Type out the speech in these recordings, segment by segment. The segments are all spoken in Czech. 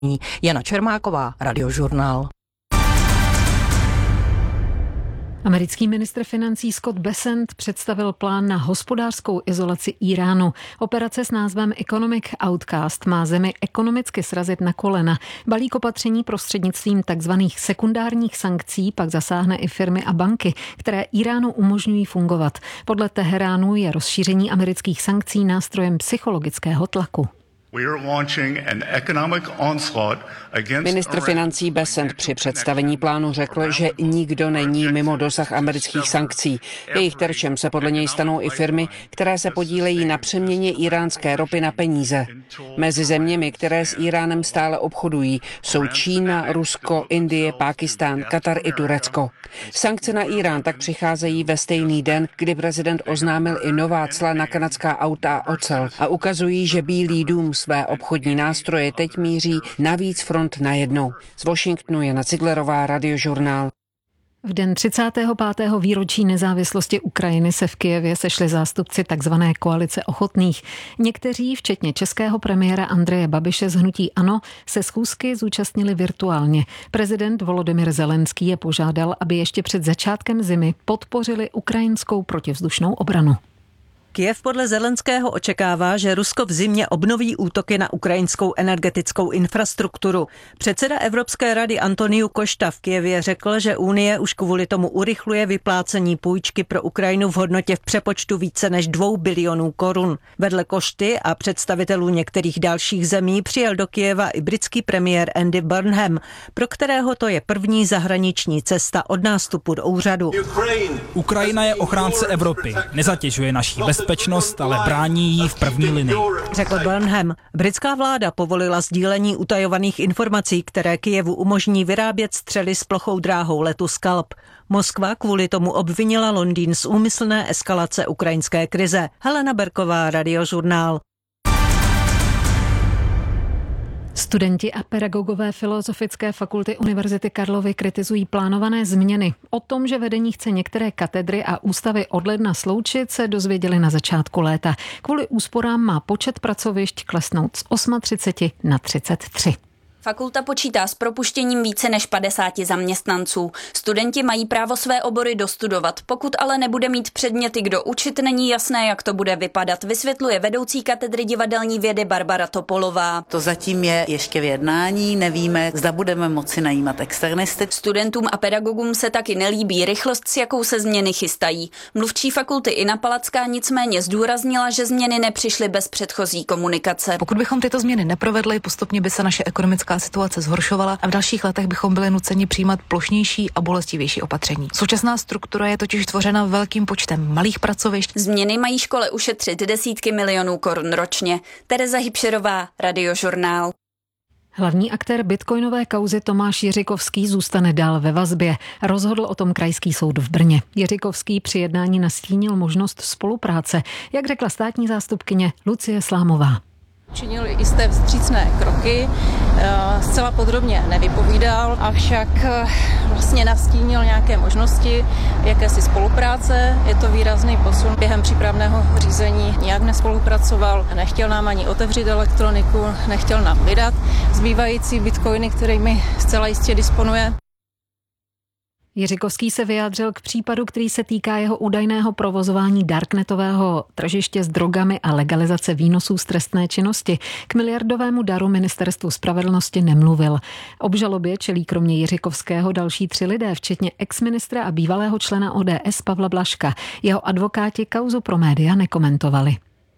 Jana Čermáková, Radiožurnál. Americký ministr financí Scott Bessent představil plán na hospodářskou izolaci Íránu. Operace s názvem Economic Outcast má zemi ekonomicky srazit na kolena. Balík opatření prostřednictvím tzv. Sekundárních sankcí pak zasáhne i firmy a banky, které Íránu umožňují fungovat. Podle Teheránu je rozšíření amerických sankcí nástrojem psychologického tlaku. Ministr financí Bessent při představení plánu řekl, že nikdo není mimo dosah amerických sankcí. Jejich terčem se podle něj stanou i firmy, které se podílejí na přeměně iránské ropy na peníze. Mezi zeměmi, které s Íránem stále obchodují, jsou Čína, Rusko, Indie, Pákistán, Katar i Turecko. Sankce na Írán tak přicházejí ve stejný den, kdy prezident oznámil i nová cla na kanadská auta a ocel a ukazují, že Bílý dům své obchodní nástroje teď míří na víc front najednou. Z Washingtonu Jana Ciglerová, Radiožurnál. V den 35. výročí nezávislosti Ukrajiny se v Kyjevě sešli zástupci tzv. Koalice ochotných. Někteří, včetně českého premiéra Andreje Babiše z hnutí ANO, se schůzky zúčastnili virtuálně. Prezident Volodymyr Zelenský je požádal, aby ještě před začátkem zimy podpořili ukrajinskou protivzdušnou obranu. Kyjev podle Zelenského očekává, že Rusko v zimě obnoví útoky na ukrajinskou energetickou infrastrukturu. Předseda Evropské rady Antoniu Košta v Kyjevě řekl, že Unie už kvůli tomu urychluje vyplácení půjčky pro Ukrajinu v hodnotě v přepočtu více než 2 bilionů korun. Vedle Košty a představitelů některých dalších zemí přijel do Kyjeva i britský premiér Andy Burnham, pro kterého to je první zahraniční cesta od nástupu do úřadu. Ukrajina je ochránce Evropy, nezatěžuje naší bezpečnost, ale brání jí v první linii, řekl Burnham. Britská vláda povolila sdílení utajovaných informací, které Kyjevu umožní vyrábět střely s plochou dráhou letu Scalp. Moskva kvůli tomu obvinila Londýn z úmyslné eskalace ukrajinské krize. Helena Berková, Radiožurnál. Studenti a pedagogové Filozofické fakulty Univerzity Karlovy kritizují plánované změny. O tom, že vedení chce některé katedry a ústavy od ledna sloučit, se dozvěděli na začátku léta. Kvůli úsporám má počet pracovišť klesnout z 38 na 33. Fakulta počítá s propuštěním více než 50 zaměstnanců. Studenti mají právo své obory dostudovat. Pokud ale nebude mít předměty kdo učit, není jasné, jak to bude vypadat, vysvětluje vedoucí katedry divadelní vědy Barbara Topolová. To zatím je ještě v jednání, nevíme, zda budeme moci najímat externisty. Studentům a pedagogům se taky nelíbí rychlost, s jakou se změny chystají. Mluvčí fakulty Ina Palacká nicméně zdůraznila, že změny nepřišly bez předchozí komunikace. Pokud bychom tyto změny neprovedli, postupně by se naše ekonomická situace zhoršovala a v dalších letech bychom byli nuceni přijímat plošnější a bolestivější opatření. Současná struktura je totiž tvořena velkým počtem malých pracovišť. Změny mají škole ušetřit desítky milionů korun ročně. Tereza Hybšerová, Radiožurnál. Hlavní aktér bitcoinové kauzy Tomáš Jiřikovský zůstane dál ve vazbě. Rozhodl o tom Krajský soud v Brně. Jiřikovský při jednání nastínil možnost spolupráce, jak řekla státní zástupkyně Lucie Slámová. Činil jisté vstřícné kroky, zcela podrobně nevypovídal, avšak vlastně nastínil nějaké možnosti jakési spolupráce. Je to výrazný posun. Během přípravného řízení nijak nespolupracoval, nechtěl nám ani otevřít elektroniku, nechtěl nám vydat zbývající bitcoiny, kterými zcela jistě disponuje. Jiřikovský se vyjádřil k případu, který se týká jeho údajného provozování darknetového tržiště s drogami a legalizace výnosů z trestné činnosti. K miliardovému daru ministerstvu spravedlnosti nemluvil. Obžalobě čelí kromě Jiřikovského další 3 lidé, včetně exministra a bývalého člena ODS Pavla Blažka. Jeho advokáti kauzu pro média nekomentovali.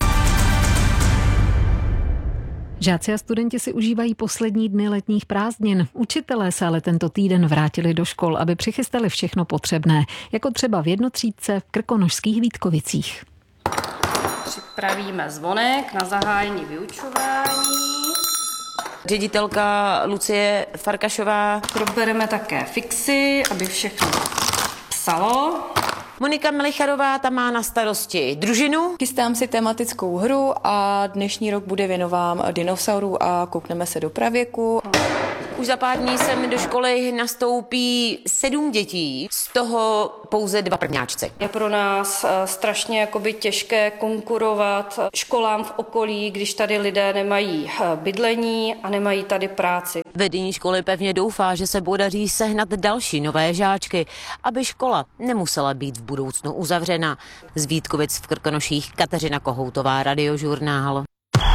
Žáci a studenti si užívají poslední dny letních prázdnin. Učitelé se ale tento týden vrátili do škol, aby přichystali všechno potřebné, jako třeba v jednotřídce v krkonošských Vítkovicích. Připravíme zvonek na zahájení vyučování. Ředitelka Lucie Farkašová. Probereme také fixy, aby všechno psalo. Monika Melicharová tam má na starosti družinu. Chystám si tematickou hru a dnešní rok bude věnován dinosaurů a koukneme se do pravěku. Už za pár dní sem do školy nastoupí 7 dětí, z toho pouze 2 prvňáčci. Je pro nás strašně těžké konkurovat školám v okolí, když tady lidé nemají bydlení a nemají tady práci. Vedení školy pevně doufá, že se podaří sehnat další nové žáčky, aby škola nemusela být v budoucnu uzavřena. Z Vítkovic v Krkonoších Kateřina Kohoutová, Radiožurnál.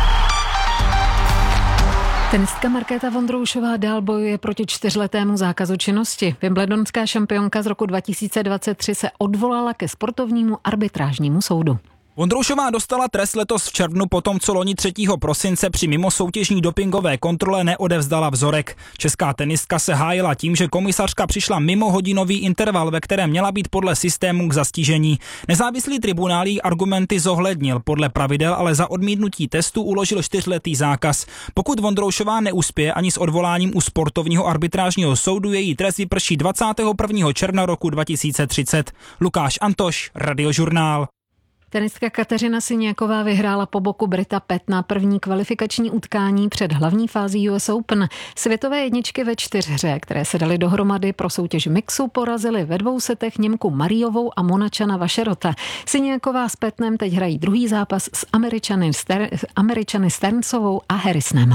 Tenistka Markéta Vondroušová dál bojuje proti 4letému zákazu činnosti. Wimbledonská šampionka z roku 2023 se odvolala ke sportovnímu arbitrážnímu soudu. Vondroušová dostala trest letos v červnu potom, co loni 3. prosince při mimosoutěžní dopingové kontrole neodevzdala vzorek. Česká tenistka se hájila tím, že komisařka přišla mimo hodinový interval, ve kterém měla být podle systému k zastižení. Nezávislý tribunál jí argumenty zohlednil podle pravidel, ale za odmítnutí testu uložil 4letý zákaz. Pokud Vondroušová neuspěje ani s odvoláním u sportovního arbitrážního soudu, její trest vyprší 21. června roku 2030. Lukáš Antoš, Radiožurnál. Tenistka Kateřina Siňáková vyhrála po boku Brita Petna první kvalifikační utkání před hlavní fází US Open. Světové jedničky ve 4hře, které se daly dohromady pro soutěž mixu, porazily ve 2 setech Němku Mariovou a Monačana Vašerota. Siňáková s Petnem teď hrají druhý zápas s Američany Sternsovou a Harrisonem.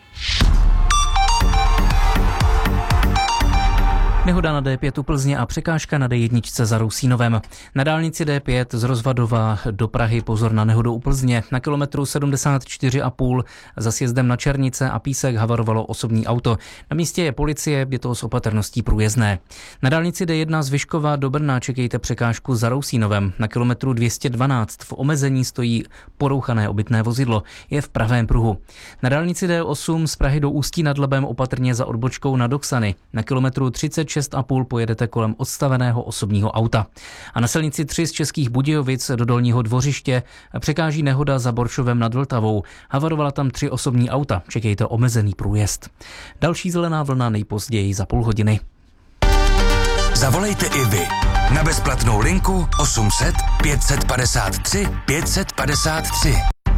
Nehoda na D5 u Plzně a překážka na D1 za Rousínovem. Na dálnici D5 z Rozvadova do Prahy pozor na nehodu u Plzně. Na kilometru 74,5 za sjezdem na Černice a Písek havarovalo osobní auto. Na místě je policie, je to s opatrností průjezdné. Na dálnici D1 z Vyškova do Brna čekejte překážku za Rousínovem. Na kilometru 212 v omezení stojí porouchané obytné vozidlo. Je v pravém pruhu. Na dálnici D8 z Prahy do Ústí nad Labem opatrně za odbočkou na Doksany. Na kilometru 36,5 pojedete kolem odstaveného osobního auta. A na silnici 3 z Českých Budějovic do Dolního Dvořiště překáží nehoda za Boršovem nad Vltavou. Havarovala tam 3 osobní auta. Čekejte omezený průjezd. Další zelená vlna nejpozději za půl hodiny. Zavolejte i vy na bezplatnou linku 800 553 553.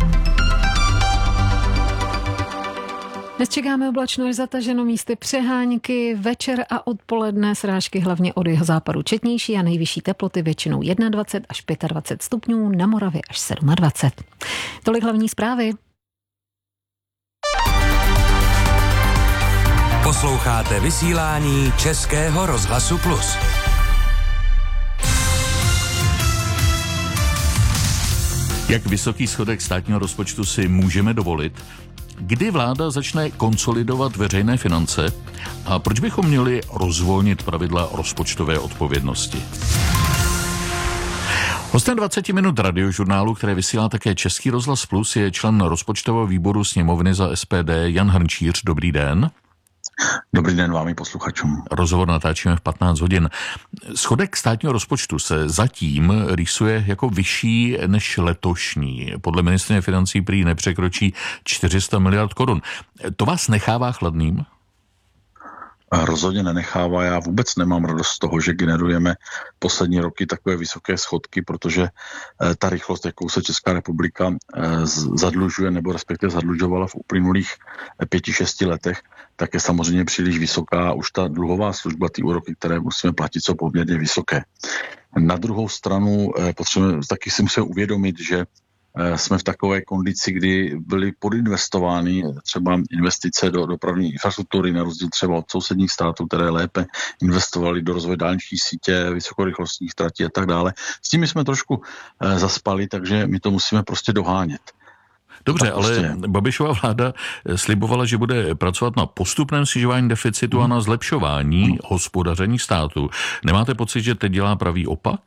Dnes čekáme oblačno až zataženo, místy přehánky, večer a odpoledne srážky hlavně od jeho západu četnější a nejvyšší teploty většinou 21 až 25 stupňů, na Moravě až 27. Tolik hlavní zprávy. Posloucháte vysílání Českého rozhlasu Plus. Jak vysoký schodek státního rozpočtu si můžeme dovolit? Kdy vláda začne konsolidovat veřejné finance a proč bychom měli rozvolnit pravidla rozpočtové odpovědnosti? Hostem 20 minut Radiožurnálu, které vysílá také Český rozhlas Plus, je člen rozpočtového výboru sněmovny za SPD Jan Hrnčíř. Dobrý den. Dobrý den vám i posluchačům. Rozhovor natáčíme v 15 hodin. Schodek státního rozpočtu se zatím rýsuje jako vyšší než letošní. Podle ministryně financí prý nepřekročí 400 miliard korun. To vás nechává chladným? Rozhodně nenechává. Já vůbec nemám radost z toho, že generujeme poslední roky takové vysoké schodky, protože ta rychlost, jakou se Česká republika zadlužuje nebo respektive zadlužovala v uplynulých 5-6 letech, tak je samozřejmě příliš vysoká. Už ta dluhová služba, ty úroky, které musíme platit, jsou poměrně vysoké. Na druhou stranu taky si musíme uvědomit, že jsme v takové kondici, kdy byly podinvestovány třeba investice do dopravní infrastruktury, na rozdíl třeba od sousedních států, které lépe investovali do rozvoje dálniční sítě, vysokorychlostních tratí a tak dále. S tím jsme trošku zaspali, takže my to musíme prostě dohánět. Dobře, ale Babišova vláda slibovala, že bude pracovat na postupném snižování deficitu a na zlepšování hospodaření státu. Nemáte pocit, že teď dělá pravý opak?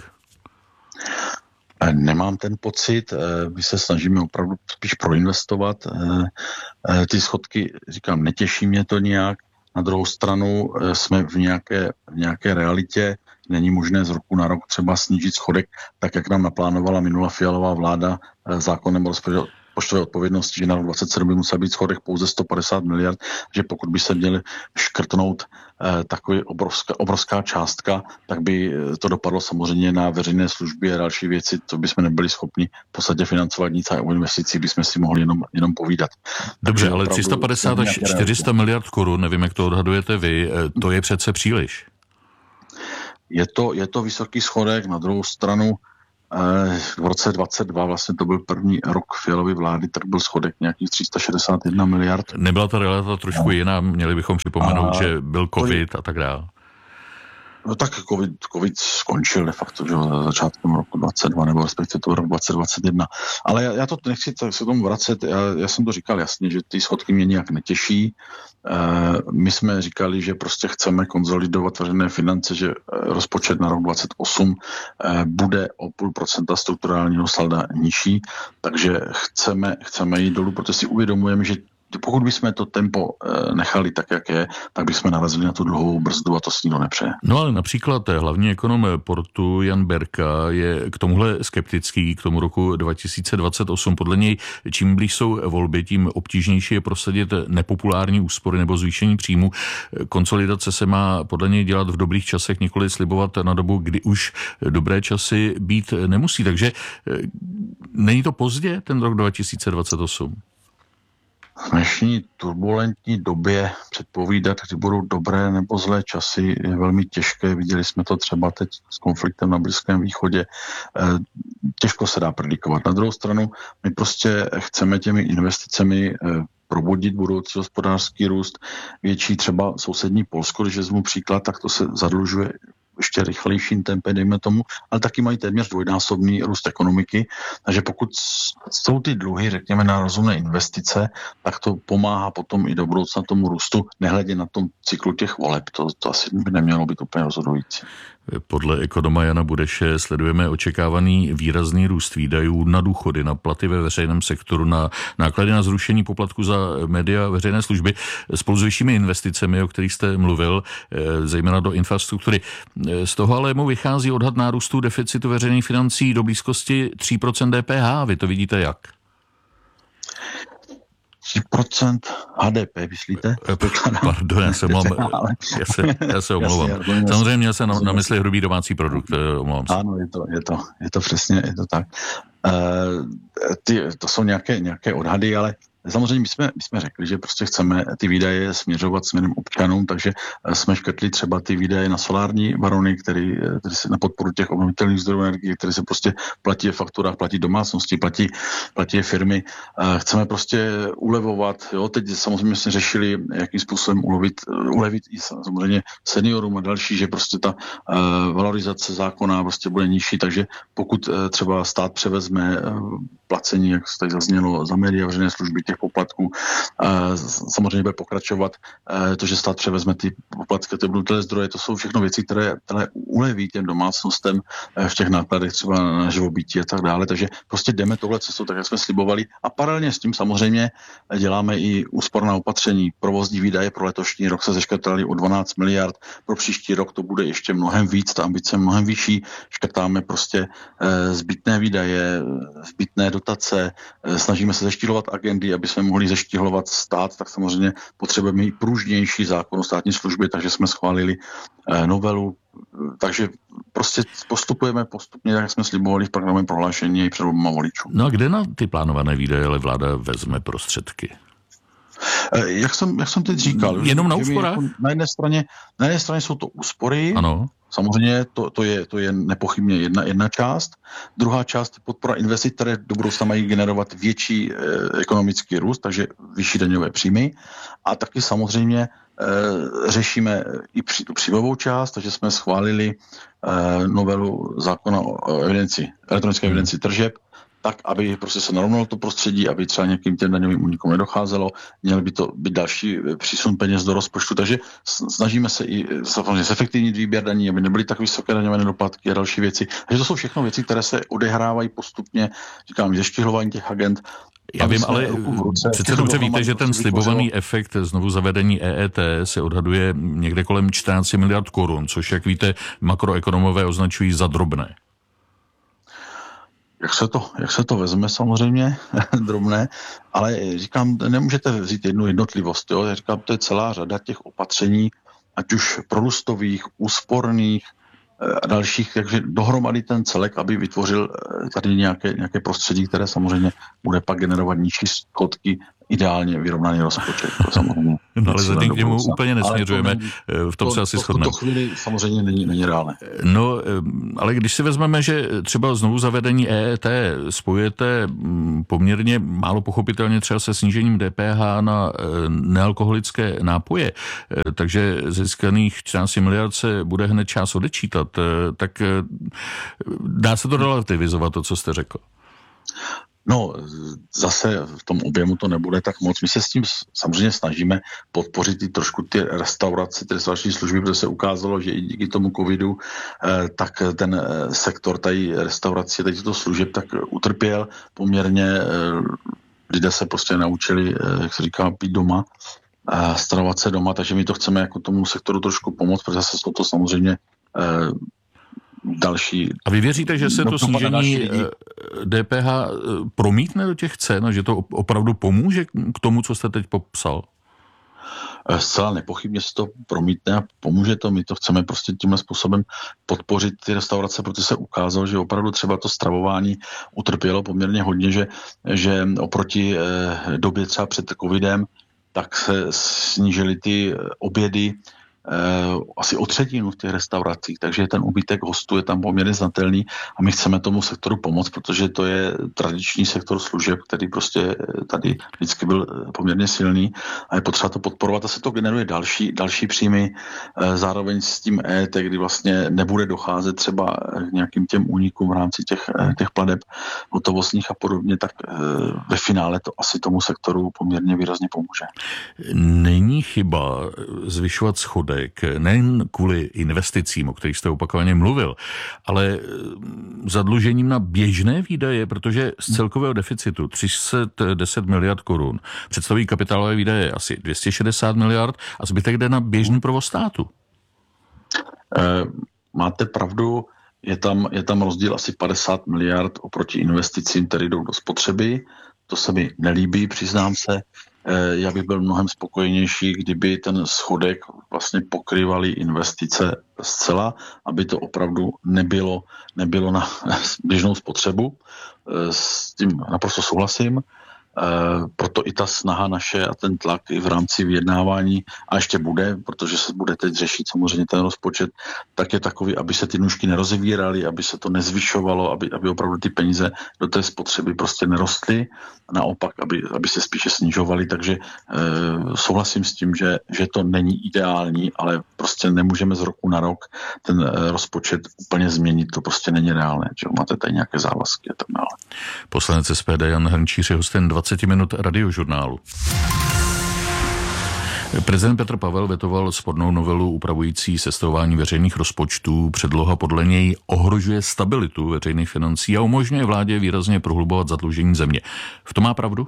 Nemám ten pocit, my se snažíme opravdu spíš proinvestovat. Ty schodky, říkám, netěší mě to nějak. Na druhou stranu jsme v nějaké realitě, není možné z roku na rok třeba snížit schodek, tak jak nám naplánovala minulá Fialová vláda zákonem o rozpočtové odpovědnosti, že na rok 2027 by musel být schodek pouze 150 miliard, že pokud by se měli škrtnout takový obrovská částka, tak by to dopadlo samozřejmě na veřejné služby a další věci, to bychom nebyli schopni v podstatě financovat nic a o investicích bychom si mohli jenom povídat. Dobře, ale 350 až 400 miliard korun, nevím, jak to odhadujete vy, to je přece příliš. Je to vysoký schodek, na druhou stranu v roce 2022, vlastně to byl první rok Fialovy vlády, tak byl schodek nějakých 361 miliard. Nebyla ta realita trošku jiná, měli bychom připomenout, že byl covid a tak dále. No tak covid skončil de facto, že začátkem roku 2022, nebo respektive to rok 2021. Ale já to nechci se tomu vracet, já jsem to říkal jasně, že ty schodky mě nějak netěší. My jsme říkali, že prostě chceme konsolidovat veřejné finance, že rozpočet na rok 2028 bude o 0,5% strukturálního salda nižší, takže chceme jít dolů, protože si uvědomujeme, že pokud bychom to tempo nechali tak, jak je, tak bychom narazili na tu dlouhou brzdu a to si nikdo nepřeje. No ale například hlavní ekonom Portu Jan Berka je k tomuhle skeptický, k tomu roku 2028. Podle něj, čím blíž jsou volby, tím obtížnější je prosadit nepopulární úspory nebo zvýšení příjmu. Konsolidace se má podle něj dělat v dobrých časech, nikoli slibovat na dobu, kdy už dobré časy být nemusí. Takže není to pozdě, ten rok 2028? V dnešní turbulentní době předpovídat, kdy budou dobré nebo zlé časy, je velmi těžké. Viděli jsme to třeba teď s konfliktem na Blízkém východě. Těžko se dá predikovat. Na druhou stranu, my prostě chceme těmi investicemi probudit budoucí hospodářský růst. Větší třeba sousední Polsko, když vezmu příklad, tak to se zadlužuje ještě rychlejším tempem, dejme tomu, ale taky mají téměř dvojnásobný růst ekonomiky. Takže pokud jsou ty dluhy, řekněme, na rozumné investice, tak to pomáhá potom i do budoucna tomu růstu, nehledě na tom cyklu těch voleb. To asi by nemělo být úplně rozhodující. Podle ekonoma Jana Budeše sledujeme očekávaný výrazný růst výdajů na důchody, na platy ve veřejném sektoru, na náklady na zrušení poplatku za média veřejné služby spolu s vyššími investicemi, o kterých jste mluvil, zejména do infrastruktury. Z toho ale mu vychází odhad nárůstu deficitu veřejných financí do blízkosti 3% DPH. Vy to vidíte jak? 3% HDP, myslíte? Pardon, já se omlouvám. Samozřejmě měl jsem na mysli hrubý domácí produkt, omlouvám se. Ano, je to přesně, je to tak. To jsou nějaké odhady, ale samozřejmě my jsme řekli, že prostě chceme ty výdaje směřovat směrem občanům, takže jsme škrtli třeba ty výdaje na solární barony, které se na podporu těch obnovitelných zdrojů energie, které se prostě platí v fakturách, platí domácnosti, platí firmy. Chceme prostě ulevovat, jo, teď samozřejmě jsme řešili, jakým způsobem ulevit i samozřejmě seniorům a další, že prostě ta valorizace zákona prostě bude nižší, takže pokud třeba stát převezme placení, jak tady zaznělo, za média, veřejné služby, těch poplatků. Samozřejmě bude pokračovat to, že stát převezme ty poplatky, ty obnovitelné zdroje, to jsou všechno věci, které uleví těm domácnostem v těch nákladech třeba na živobytí a tak dále. Takže prostě jdeme tohle cestou, tak jak jsme slibovali. A paralelně s tím samozřejmě děláme i úsporná opatření. Provozní výdaje pro letošní rok se zeškrtaly o 12 miliard. Pro příští rok to bude ještě mnohem víc, ta ambice mnohem vyšší. Škrtáme prostě zbytné výdaje, zbytné dotace, snažíme se zeštíhlovat agendy, aby jsme mohli zeštíhlovat stát, tak samozřejmě potřebujeme i pružnější zákon o státní službě, takže jsme schválili novelu, takže prostě postupujeme postupně, jak jsme slibovali v programovém prohlášení i před volbama voličů. No a kde na ty plánované výdaje ale vláda vezme prostředky? Jak jsem teď říkal. Jenom na úsporách? Na jedné straně jsou to úspory. Ano. Samozřejmě to je nepochybně jedna část. Druhá část je podpora investic, které do budoucna mají generovat větší ekonomický růst, takže vyšší daňové příjmy. A taky samozřejmě řešíme i tu příjmovou část, takže jsme schválili novelu zákona o elektronické evidenci tržeb, tak, aby prostě se narovnalo to prostředí, aby třeba nějakým těm daňovým únikům nedocházelo, měl by to být další přísun peněz do rozpočtu, takže snažíme se i samozřejmě zefektivnit výběr daní, aby nebyly tak vysoké daňové nedoplatky a další věci. Takže to jsou všechno věci, které se odehrávají postupně, říkám, zeštihování těch agent. Já vím, ale přece dobře víte, že ten slibovaný efekt znovu zavedení EET se odhaduje někde kolem 14 miliard korun, což, jak víte, makroekonomové označují za drobné. Jak se to vezme, samozřejmě drobné, ale říkám, nemůžete vzít jednu jednotlivost, jo? Říkám, to je celá řada těch opatření, ať už prorůstových, úsporných a dalších, takže dohromady ten celek, aby vytvořil tady nějaké prostředí, které samozřejmě bude pak generovat nižší schodky, ideálně vyrovnaný rozpočet. To samozřejmě no ale zatím k němu úplně nesměřujeme, v tom se asi shodneme. To chvíli samozřejmě není reálné. No, ale když si vezmeme, že třeba znovu zavedení EET spojujete poměrně málo pochopitelně třeba se snížením DPH na nealkoholické nápoje, takže získaných 14 miliard se bude hned část odečítat, tak dá se to relativizovat, to, co jste řekl? No, zase v tom objemu to nebude tak moc. My se s tím samozřejmě snažíme podpořit i trošku ty restaurace, ty restaurační služby, protože se ukázalo, že i díky tomu covidu, tak ten sektor tady restaurací, tady těchto služeb, tak utrpěl poměrně. Lidé se prostě naučili, jak se říká, pít doma, stravovat se doma, takže my to chceme jako tomu sektoru trošku pomoct, protože zase jsou to samozřejmě další. A vy věříte, že se to snížení DPH promítne do těch cen a že to opravdu pomůže k tomu, co jste teď popsal? Zcela nepochybně se to promítne a pomůže to. My to chceme prostě tímhle způsobem podpořit ty restaurace, protože se ukázalo, že opravdu třeba to stravování utrpělo poměrně hodně, že oproti době třeba před covidem, tak se snížily ty obědy asi o třetinu v těch restauracích, takže ten úbytek hostů je tam poměrně znatelný a my chceme tomu sektoru pomoct, protože to je tradiční sektor služeb, který prostě tady vždycky byl poměrně silný a je potřeba to podporovat a se to generuje další příjmy, zároveň s tím EET, kdy vlastně nebude docházet třeba k nějakým těm únikům v rámci těch plateb hotovostních a podobně, tak ve finále to asi tomu sektoru poměrně výrazně pomůže. Není chyba zvyšovat schodek nejen kvůli investicím, o kterých jste opakovaně mluvil, ale zadlužením na běžné výdaje, protože z celkového deficitu 310 miliard korun představují kapitálové výdaje asi 260 miliard a zbytek jde na běžný provoz státu. Máte pravdu, je tam rozdíl asi 50 miliard oproti investicím, které jdou do spotřeby. To se mi nelíbí, přiznám se. Já bych byl mnohem spokojenější, kdyby ten schodek vlastně pokrývaly investice zcela, aby to opravdu nebylo na běžnou spotřebu. S tím naprosto souhlasím. Proto i ta snaha naše a ten tlak i v rámci vyjednávání a ještě bude, protože se bude teď řešit samozřejmě ten rozpočet, tak je takový, aby se ty nůžky nerozevíraly, aby se to nezvyšovalo, aby opravdu ty peníze do té spotřeby prostě nerostly, naopak, aby se spíše snižovaly, takže souhlasím s tím, že to není ideální, ale prostě nemůžeme z roku na rok ten rozpočet úplně změnit, to prostě není reálné, že máte tady nějaké závazky a tak dále. Poslanec SPD Jan Hrnčíř je hostem 20 minut radiožurnálu. Prezident Petr Pavel vetoval spornou novelu upravující sestavování veřejných rozpočtů. Předloha podle něj ohrožuje stabilitu veřejných financí a umožňuje vládě výrazně prohlubovat zadlužení země. V tom má pravdu?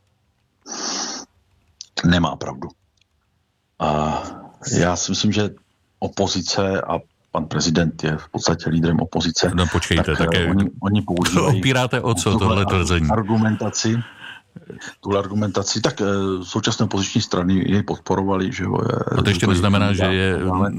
Nemá pravdu. A já si myslím, že opozice a pan prezident je v podstatě lídrem opozice. No počkejte, také oni používají... Opíráte o co tohle tvrzení? Tuhle argumentaci, tak současné opoziční strany jej podporovali, že jo. A to ještě neznamená, že je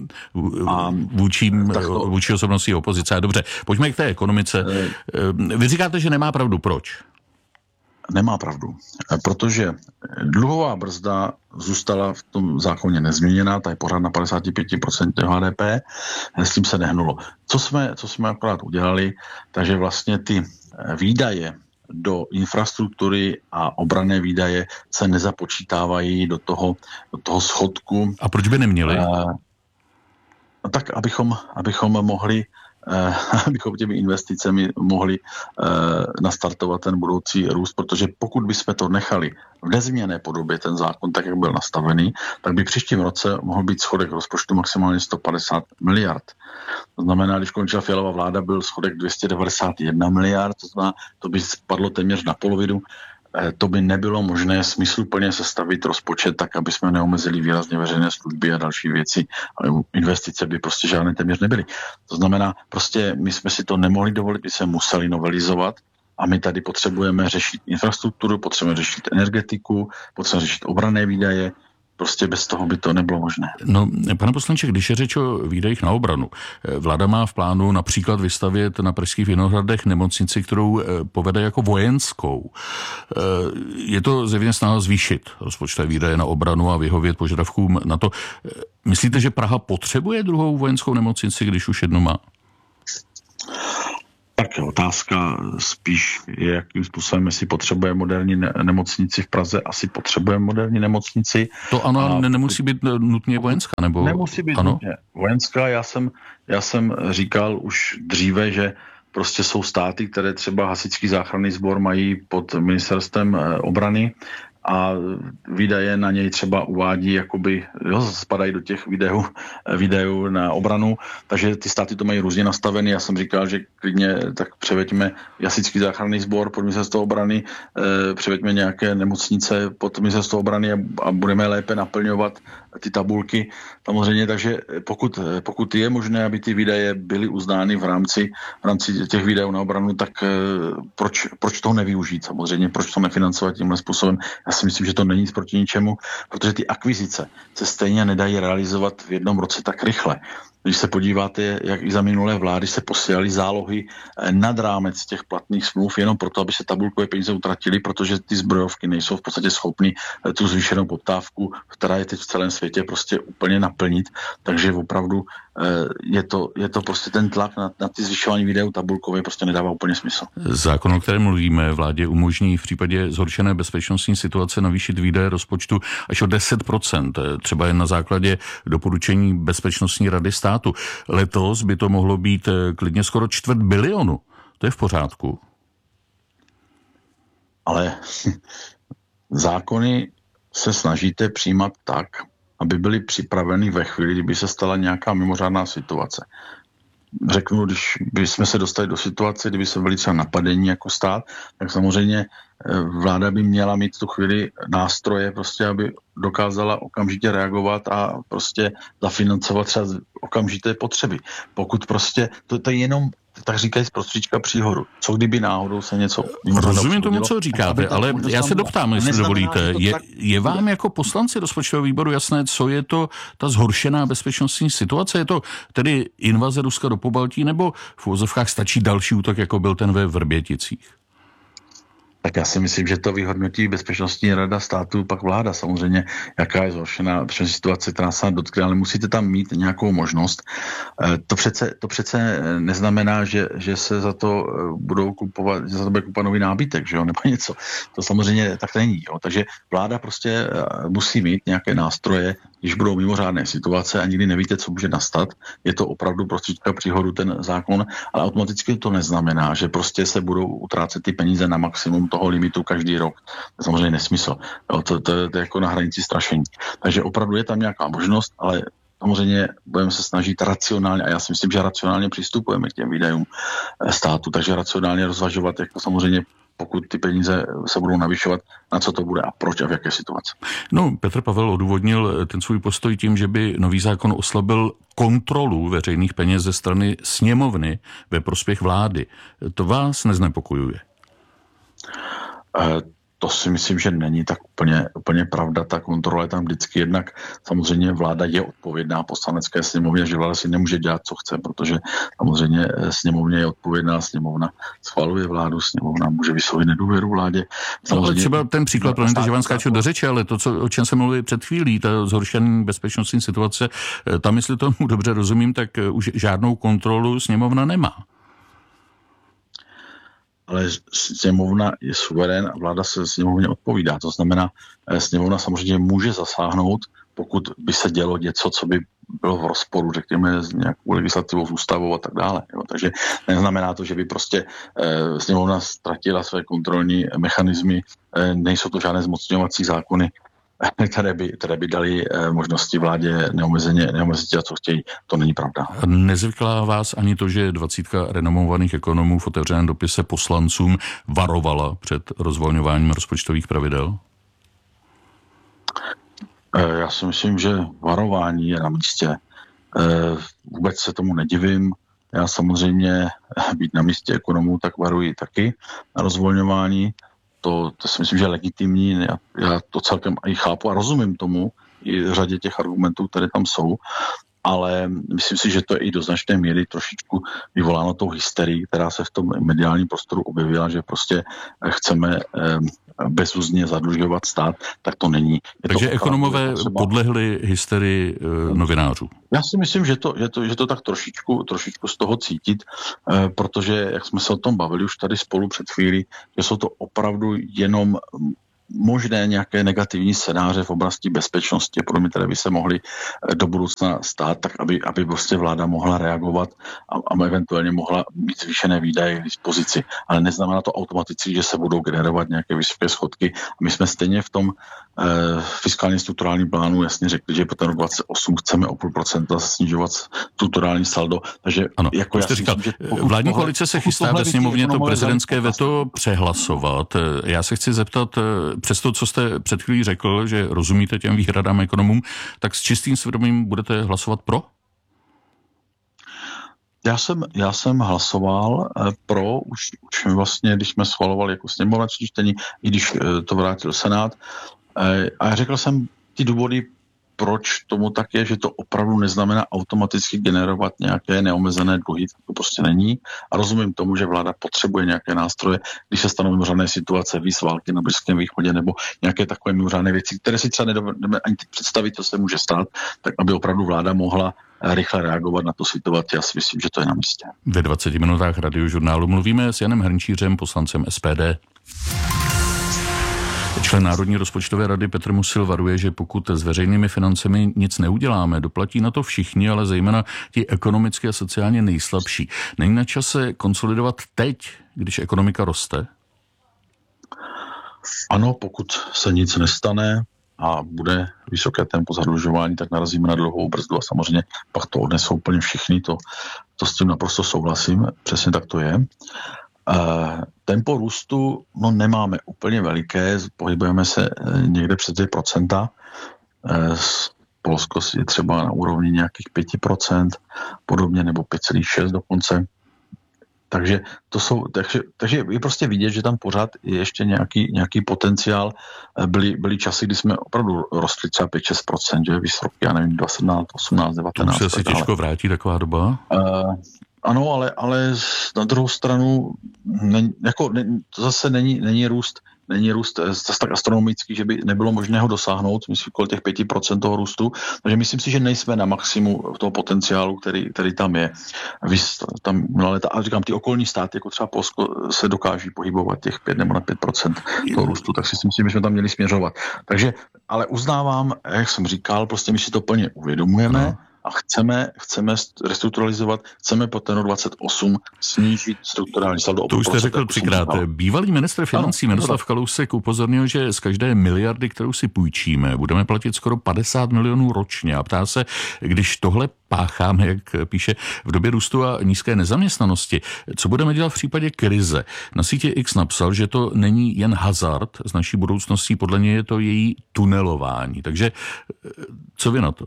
vůči osobností opozice. Dobře, pojďme k té ekonomice. Vy říkáte, že nemá pravdu. Proč? Nemá pravdu, protože dluhová brzda zůstala v tom zákoně nezměněná, ta je pořád na 55% HDP, s tím se nehnulo. Co jsme akorát udělali, takže vlastně ty výdaje do infrastruktury a obranné výdaje se nezapočítávají do toho schodku. A proč by neměli? Tak, abychom mohli abychom těmi investicemi mohli nastartovat ten budoucí růst, protože pokud bychom to nechali v nezměněné podobě, ten zákon, tak jak byl nastavený, tak by příštím roce mohl být schodek rozpočtu maximálně 150 miliard. To znamená, když končila Fialová vláda, byl schodek 291 miliard, to znamená, to by spadlo téměř na polovinu. To by nebylo možné smysluplně sestavit rozpočet tak, aby jsme neomezili výrazně veřejné služby a další věci. Ale investice by prostě žádné téměř nebyly. To znamená, prostě my jsme si to nemohli dovolit, my jsme museli novelizovat a my tady potřebujeme řešit infrastrukturu, potřebujeme řešit energetiku, potřebujeme řešit obranné výdaje. Prostě bez toho by to nebylo možné. No, pane poslanče, když je řeč o výdajích na obranu, vláda má v plánu například vystavět na pražských Vinohradech nemocnici, kterou povede jako vojenskou. Je to zjevně snaha zvýšit rozpočtové výdaje na obranu a vyhovět požadavkům na to. Myslíte, že Praha potřebuje druhou vojenskou nemocnici, když už jednu má? Tak otázka spíš je, jakým způsobem, jestli potřebuje moderní nemocnici v Praze. Asi potřebuje moderní nemocnici. To ano, nemusí být nutně vojenská, nebo? Nemusí být nutně vojenská. Já jsem říkal už dříve, že prostě jsou státy, které třeba hasičský záchranný sbor mají pod ministerstvem obrany a výdaje na něj třeba uvádí, jakoby, spadají do těch výdajů na obranu, takže ty státy to mají různě nastavený. Já jsem říkal, že klidně tak převeďme hasičský záchranný sbor pod ministerstvo obrany, převeďme nějaké nemocnice pod ministerstvo obrany a budeme lépe naplňovat ty tabulky. Samozřejmě, takže pokud je možné, aby ty výdaje byly uznány v rámci těch výdajů na obranu, tak proč toho nevyužít samozřejmě, proč to nefinancovat tímhle způsobem? Já si myslím, že to není proti ničemu, protože ty akvizice se stejně nedají realizovat v jednom roce tak rychle. Když se podíváte, jak i za minulé vlády se posílaly zálohy nad rámec těch platných smluv, jenom proto, aby se tabulkové peníze utratily, protože ty zbrojovky nejsou v podstatě schopny tu zvýšenou poptávku, která je teď v celém světě, prostě úplně naplnit. Takže opravdu je to prostě ten tlak na ty zvyšování výdajů tabulkové prostě nedává úplně smysl. Zákon, o kterém mluvíme, vládě umožní v případě zhoršené bezpečnostní situace navýšit výdaje rozpočtu až o 10%, třeba jen na základě doporučení Bezpečnostní rady státu. Letos by to mohlo být klidně skoro 250 milionu. To je v pořádku. Ale zákony se snažíte přijímat tak, aby byly připraveny ve chvíli, kdyby se stala nějaká mimořádná situace. Řeknu, když bychom se dostali do situace, kdyby se byli třeba napadení jako stát, tak samozřejmě vláda by měla mít v tu chvíli nástroje, prostě, aby dokázala okamžitě reagovat a prostě zafinancovat třeba okamžité potřeby. Pokud prostě, to je jenom, tak říkají z prostříčka příhodu. Co kdyby náhodou se něco... Rozumím tomu, co říkáte, ale já se doptám, jestli dovolíte. Je vám jako poslanci rozpočtového výboru jasné, co je to ta zhoršená bezpečnostní situace? Je to tedy invaze Ruska do Pobaltí, nebo v uvozovkách stačí další útok, jako byl ten ve Vrběticích? Tak já si myslím, že to vyhodnotí Bezpečnostní rada státu, pak vláda samozřejmě, jaká je zhoršená situace, která se dotkne, ale musíte tam mít nějakou možnost. To přece neznamená, že se za to budou kupovat, že za to bude kupovat nový nábytek, že jo, nebo něco. To samozřejmě tak není, jo. Takže vláda prostě musí mít nějaké nástroje, když budou mimořádné situace a nikdy nevíte, co může nastat. Je to opravdu prostředka příhodu ten zákon, ale automaticky to neznamená, že prostě se budou utrácet ty peníze na maximum toho limitu každý rok. To je samozřejmě nesmysl. Jo, to je jako na hranici strašení. Takže opravdu je tam nějaká možnost, ale samozřejmě budeme se snažit racionálně, a já si myslím, že racionálně přistupujeme k těm výdajům státu, takže racionálně rozvažovat, jako samozřejmě pokud ty peníze se budou navyšovat, na co to bude a proč a v jaké situaci. No, Petr Pavel odůvodnil ten svůj postoj tím, že by nový zákon oslabil kontrolu veřejných peněz ze strany sněmovny ve prospěch vlády. To vás neznepokojuje? To si myslím, že není tak úplně pravda. Ta kontrola je tam vždycky jednak. Samozřejmě vláda je odpovědná Poslanecké sněmovně, že vláda si nemůže dělat, co chce, protože samozřejmě sněmovně je odpovědná, sněmovna schvaluje vládu, sněmovna může vyslovit nedůvěru vládě. Samozřejmě, ale třeba ten příklad, promiňte, že vám skáču do řeči, ale to, o čem se mluví před chvílí, ta zhoršená bezpečnostní situace, tam, jestli tomu dobře rozumím, tak už žádnou kontrolu sněmovna nemá. Ale sněmovna je suverén a vláda se sněmovně odpovídá. To znamená, sněmovna samozřejmě může zasáhnout, pokud by se dělo něco, co by bylo v rozporu, řekněme, s nějakou legislativou, s ústavou a tak dále. Jo. Takže neznamená to, že by prostě sněmovna ztratila své kontrolní mechanismy, nejsou to žádné zmocňovací zákony, které by dali možnosti vládě neomezeně dělat, co chtějí. To není pravda. Nezvyklá vás ani to, že 20 renomovaných ekonomů v otevřeném dopise poslancům varovala před rozvolňováním rozpočtových pravidel? Já si myslím, že varování je na místě. Vůbec se tomu nedivím. Já samozřejmě být na místě ekonomů, tak varuji taky na rozvolňování. To si myslím, že je legitimní. Já to celkem i chápu a rozumím tomu, i řadě těch argumentů, které tam jsou, ale myslím si, že to je i do značné míry trošičku vyvoláno tou hysterii, která se v tom mediálním prostoru objevila, že prostě chceme bezúzně zadlužovat stát, tak to není. Takže ekonomové podlehli hysterii novinářů. Já si myslím, že to tak trošičku z toho cítit, protože, jak jsme se o tom bavili už tady spolu před chvílí, že jsou to opravdu jenom možné nějaké negativní scénáře v oblasti bezpečnosti, které by se mohly do budoucna stát, tak aby prostě vláda mohla reagovat a eventuálně mohla mít zvýšené výdaje k dispozici. Ale neznamená to automaticky, že se budou generovat nějaké vysoké schodky. A my jsme stejně v tom fiskálně strukturálním plánu jasně řekli, že po ten rok 2028 chceme o 0,5% snižovat strukturální saldo. Takže ano, jako jste říkal, vládní koalice se chystá ve sněmovně to prezidentské veto přehlasovat. Já se chci zeptat, přes to, co jste před chvílí řekl, že rozumíte těm výhradám ekonomům, tak s čistým svědomím budete hlasovat pro? Já jsem hlasoval pro, už vlastně, když jsme schvalovali jako sněmovna čtení, i když to vrátil Senát. A řekl jsem ty důvody, proč tomu tak je, že to opravdu neznamená automaticky generovat nějaké neomezené dluhy, to prostě není. A rozumím tomu, že vláda potřebuje nějaké nástroje, když se stanou mimořádné situace, výz války na Blízkém východě nebo nějaké takové mimořádné věci, které si třeba nedovedeme ani představit, co se může stát, tak aby opravdu vláda mohla rychle reagovat na tu situaci. Já si myslím, že to je na místě. Ve 20 minutách Radiožurnálu mluvíme s Janem Hrnčířem, poslancem SPD. Člen Národní rozpočtové rady Petr Musil varuje, že pokud s veřejnými financemi nic neuděláme, doplatí na to všichni, ale zejména ti ekonomicky a sociálně nejslabší. Není na čase konsolidovat teď, když ekonomika roste? Ano, pokud se nic nestane a bude vysoké tempo zadlužování, tak narazíme na dlouhou brzdu a samozřejmě pak to odnesou úplně všichni, to s tím naprosto souhlasím, přesně tak to je. Tempo růstu nemáme úplně veliké, pohybujeme se někde přes 2%, Polsko je třeba na úrovni nějakých 5%, podobně, nebo 5,6% dokonce. Takže je prostě vidět, že tam pořád je ještě nějaký potenciál. Byly časy, kdy jsme opravdu rostli třeba 5-6%, že vysoký, já nevím, 17, 18, 19. To se asi těžko vrátí taková doba? Ano, ale na druhou stranu to zase není růst zase tak astronomický, že by nebylo možné ho dosáhnout, myslím, kolem těch 5% toho růstu, takže myslím si, že nejsme na maximu toho potenciálu, který tam je. A říkám, ty okolní státy, jako třeba Polsko, se dokáží pohybovat těch 5 nebo na 5% toho růstu, tak si myslím, že jsme tam měli směřovat. Takže, ale uznávám, jak jsem říkal, prostě my si to plně uvědomujeme, a chceme restrukturalizovat, chceme po ten rok 28 snížit strukturální saldo. To už jste řekl třikrát. Bývalý ministr financí Miroslav Kalousek upozornil, že z každé miliardy, kterou si půjčíme, budeme platit skoro 50 milionů ročně. A ptá se, když tohle pácháme, jak píše, v době růstu a nízké nezaměstnanosti, co budeme dělat v případě krize? Na sítě X napsal, že to není jen hazard s naší budoucností, podle něj je to její tunelování. Takže co vy na to?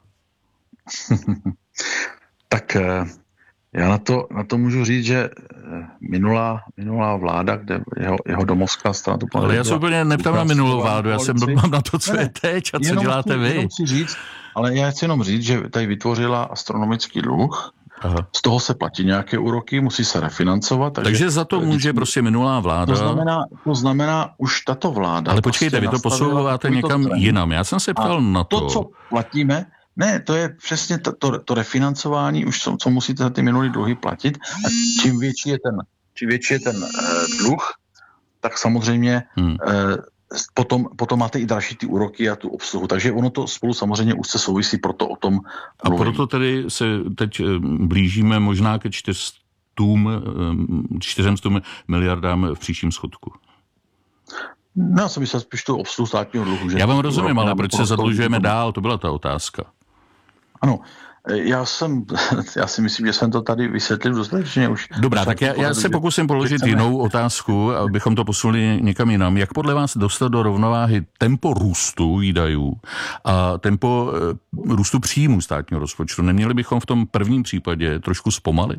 Tak já na to můžu říct, že minulá vláda, kde jeho domovská strana... Ale já se úplně neptám na minulou vládu, já jsem mám na to, co je teď a co děláte vy. Ale já chci jenom říct, že tady vytvořila astronomický dluh, z toho se platí nějaké úroky, musí se refinancovat. Takže za to může prostě minulá vláda. To znamená už tato vláda... Ale počkejte, vy to posouváte někam jinam. Já jsem se ptal na to. To, co platíme, ne, to je přesně to refinancování, už co musíte za ty minulý dluhy platit. A čím větší je ten dluh, tak samozřejmě potom máte i další ty úroky a tu obsluhu. Takže ono to spolu samozřejmě úzce souvisí, proto o tom mluvím. A proto tedy se teď blížíme možná ke 400 miliardám v příštím schodku. No, já jsem myslel spíš tu obsluhu státního dluhu. Já vám rozumím, ale proč se zadlužujeme dál? To byla ta otázka. Ano, já si myslím, že jsem to tady vysvětlil dostatečně už. Dobrá, tak já se pokusím položit jinou otázku, abychom to posunuli někam jinam. Jak podle vás dostat do rovnováhy tempo růstu výdajů a tempo růstu příjmů státního rozpočtu? Neměli bychom v tom prvním případě trošku zpomalit?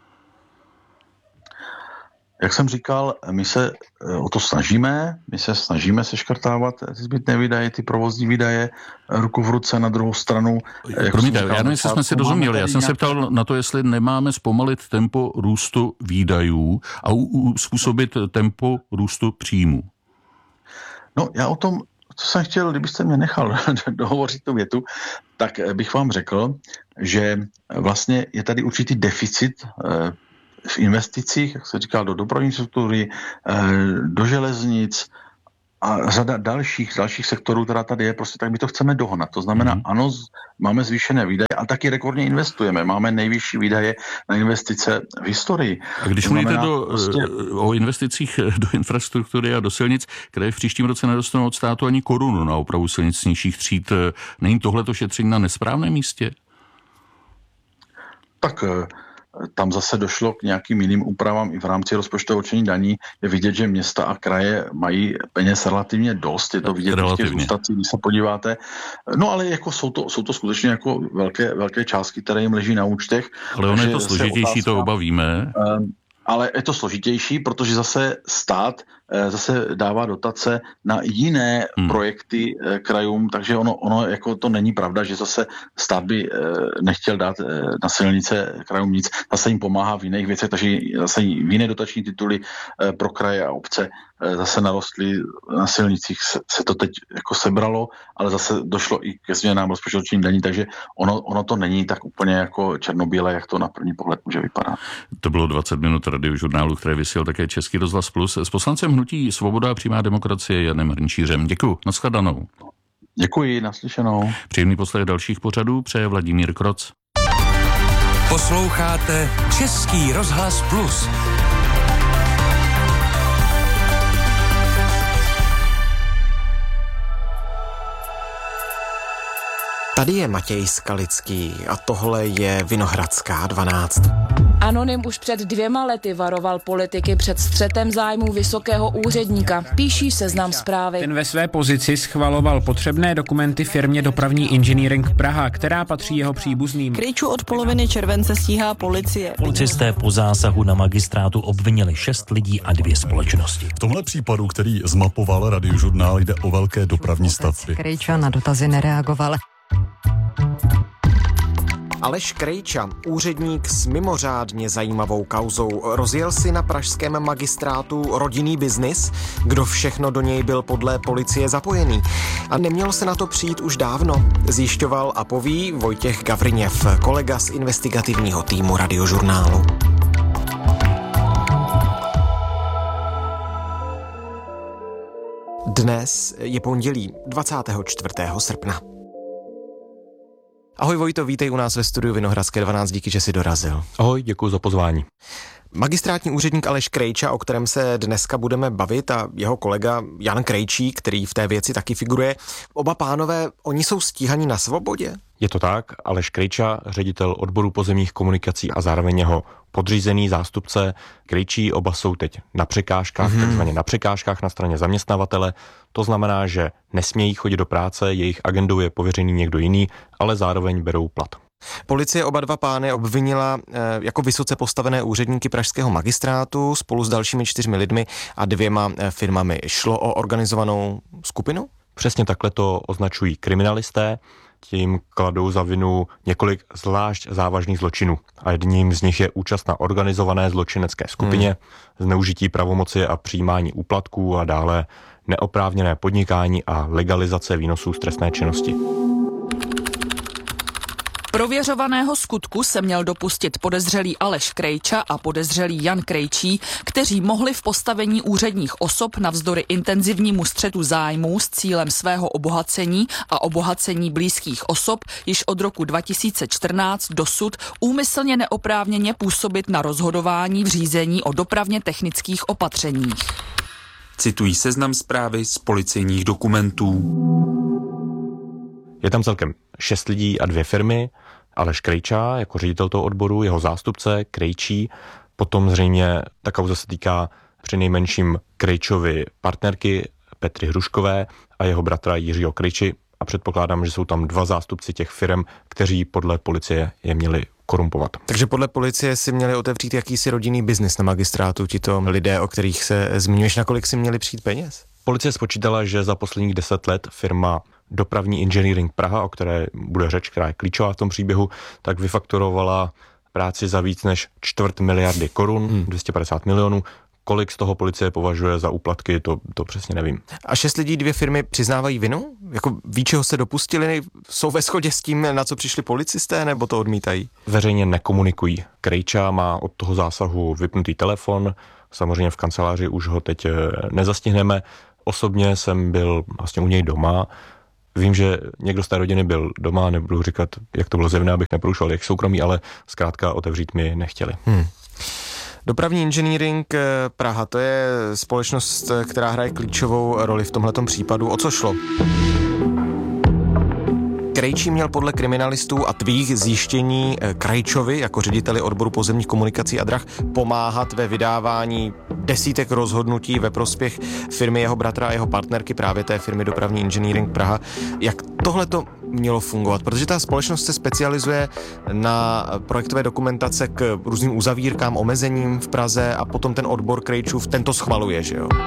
Jak jsem říkal, my se o to snažíme, seškrtávat ty zbytné výdaje, ty provozní výdaje, ruku v ruce na druhou stranu. Promiňte, já nevím, jestli jsme si rozuměli. Já jsem se ptal na to, jestli nemáme zpomalit tempo růstu výdajů a způsobit tempo růstu příjmů. No, já o tom, co jsem chtěl, kdybyste mě nechal dohovořit tu větu, tak bych vám řekl, že vlastně je tady určitý deficit v investicích, jak se říkal, do dopravní struktury, do železnic a řada dalších sektorů, která tady je, prostě tak my to chceme dohnat. To znamená, ano, máme zvýšené výdaje, ale taky rekordně investujeme. Máme nejvyšší výdaje na investice v historii. A když mluvíte o investicích do infrastruktury a do silnic, které v příštím roce nedostanou od státu ani korunu na opravu silnic nižších tříd, není tohleto šetření na nesprávném místě? Tak tam zase došlo k nějakým jiným úpravám i v rámci rozpočtového určení daní. Je vidět, že města a kraje mají peněz relativně dost. Je to vidět v těch zůstatcích, když se podíváte. No ale jako jsou to skutečně jako velké částky, které jim leží na účtech. Ale ono je to složitější, to oba víme. Ale je to složitější, protože zase stát zase dává dotace na jiné projekty krajům, takže ono jako to není pravda, že zase stát by nechtěl dát na silnice krajům nic, zase jim pomáhá v jiných věcech, takže zase v jiné dotační tituly pro kraje a obce zase narostly, na silnicích se to teď jako sebralo, ale zase došlo i ke změnám rozpočtových daní, takže ono to není tak úplně jako černobílé, jak to na první pohled může vypadat. To bylo 20 minut Radiožurnálu, které vysílal také Český rozhlas Plus s poslancem hnutí Svoboda a přímá demokracie Janem Hrnčířem. Děkuji, nashledanou. Děkuji, naslyšenou. Příjemný poslech dalších pořadů přeje Vladimír Kroc. Posloucháte Český rozhlas Plus. Tady je Matěj Skalický a tohle je Vinohradská 12. Anonym už před 2 lety varoval politiky před střetem zájmů vysokého úředníka. Píší Seznam Zprávy. Ten ve své pozici schvaloval potřebné dokumenty firmě Dopravní inženýring Praha, která patří jeho příbuzným. Krejču od poloviny července stíhá policie. Policisté po zásahu na magistrátu obvinili 6 lidí a 2 společnosti. V tomhle případu, který zmapoval Radiožurnál, jde o velké dopravní stavby. Krejča na dotazy nereagoval. Aleš Krejča, úředník s mimořádně zajímavou kauzou, rozjel si na pražském magistrátu rodinný biznis, kdo všechno do něj byl podle policie zapojený. A nemělo se na to přijít už dávno, zjišťoval a poví Vojtěch Gavriněv, kolega z investigativního týmu Radiožurnálu. Dnes je pondělí 24. srpna. Ahoj Vojto, vítej u nás ve studiu Vinohradské 12, díky, že jsi dorazil. Ahoj, děkuji za pozvání. Magistrátní úředník Aleš Krejča, o kterém se dneska budeme bavit, a jeho kolega Jan Krejčí, který v té věci taky figuruje. Oba pánové, oni jsou stíhaní na svobodě? Je to tak, Aleš Krejča, ředitel odboru pozemních komunikací a zároveň jeho podřízený zástupce Krejčí, oba jsou teď na překážkách, takzvaně na překážkách na straně zaměstnavatele. To znamená, že nesmějí chodit do práce, jejich agendou je pověřený někdo jiný, ale zároveň berou plat. Policie oba dva pány obvinila jako vysoce postavené úředníky pražského magistrátu spolu s dalšími 4 lidmi a 2 firmami. Šlo o organizovanou skupinu? Přesně takhle to označují kriminalisté. Tím kladou za vinu několik zvlášť závažných zločinů. A jedním z nich je účast na organizované zločinecké skupině, zneužití pravomoci a přijímání úplatků a dále neoprávněné podnikání a legalizace výnosů z trestné činnosti. Prověřovaného skutku se měl dopustit podezřelý Aleš Krejča a podezřelý Jan Krejčí, kteří mohli v postavení úředních osob navzdory intenzivnímu střetu zájmů s cílem svého obohacení a obohacení blízkých osob již od roku 2014 dosud úmyslně neoprávněně působit na rozhodování v řízení o dopravně technických opatřeních. Citují Seznam Zprávy z policejních dokumentů. Je tam celkem 6 lidí a 2 firmy. Aleš Krejča jako ředitel toho odboru, jeho zástupce Krejčí, potom zřejmě ta kauza se týká přinejmenším Krejčovy partnerky Petry Hruškové a jeho bratra Jiřího Krejči a předpokládám, že jsou tam dva zástupci těch firm, kteří podle policie je měli korumpovat. Takže podle policie si měli otevřít jakýsi rodinný biznis na magistrátu tito lidé, o kterých se zmiňuješ, nakolik si měli přijít peněz? Policie spočítala, že za posledních 10 let firma Dopravní inženýring Praha, o které bude řeč, která je klíčová v tom příběhu, tak vyfakturovala práci za víc než 250 miliardy korun, 250 milionů. Kolik z toho policie považuje za úplatky, to přesně nevím. A 6 lidí, 2 firmy přiznávají vinu? Jako ví, čeho se dopustili? Jsou ve shodě s tím, na co přišli policisté, nebo to odmítají? Veřejně nekomunikují. Krejča má od toho zásahu vypnutý telefon, samozřejmě v kanceláři už ho teď nezastihneme. Osobně jsem byl vlastně u něj doma. Vím, že někdo z té rodiny byl doma, nebudu říkat, jak to bylo zjevné, abych neporušoval jejich soukromí, ale zkrátka otevřít mi nechtěli. Dopravní inženýring Praha, to je společnost, která hraje klíčovou roli v tomhletom případu. O co šlo? Krejčí měl podle kriminalistů a tvých zjištění Krejčovi jako řediteli odboru pozemních komunikací a drah pomáhat ve vydávání desítek rozhodnutí ve prospěch firmy jeho bratra a jeho partnerky, právě té firmy Dopravní inženýring Praha. Jak tohle to mělo fungovat? Protože ta společnost se specializuje na projektové dokumentace k různým uzavírkám, omezením v Praze a potom ten odbor Krejčův tento schvaluje, že jo?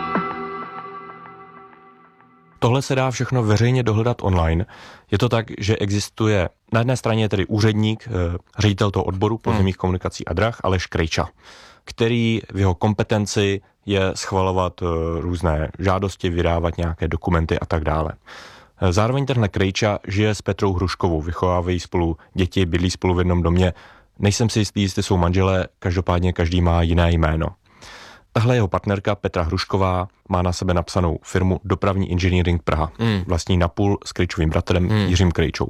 Tohle se dá všechno veřejně dohledat online. Je to tak, že existuje na jedné straně je tedy úředník, ředitel toho odboru pozemních komunikací a drah, Aleš Krejča, který v jeho kompetenci je schvalovat různé žádosti, vydávat nějaké dokumenty a tak dále. Zároveň tenhle Krejča žije s Petrou Hruškovou, vychovávají spolu děti, bydlí spolu v jednom domě. Nejsem si jistý, jestli jsou manželé, každopádně každý má jiné jméno. Tahle jeho partnerka Petra Hrušková má na sebe napsanou firmu Dopravní inženýring Praha, vlastní napůl s Krejčovým bratrem Jiřím Krejčou.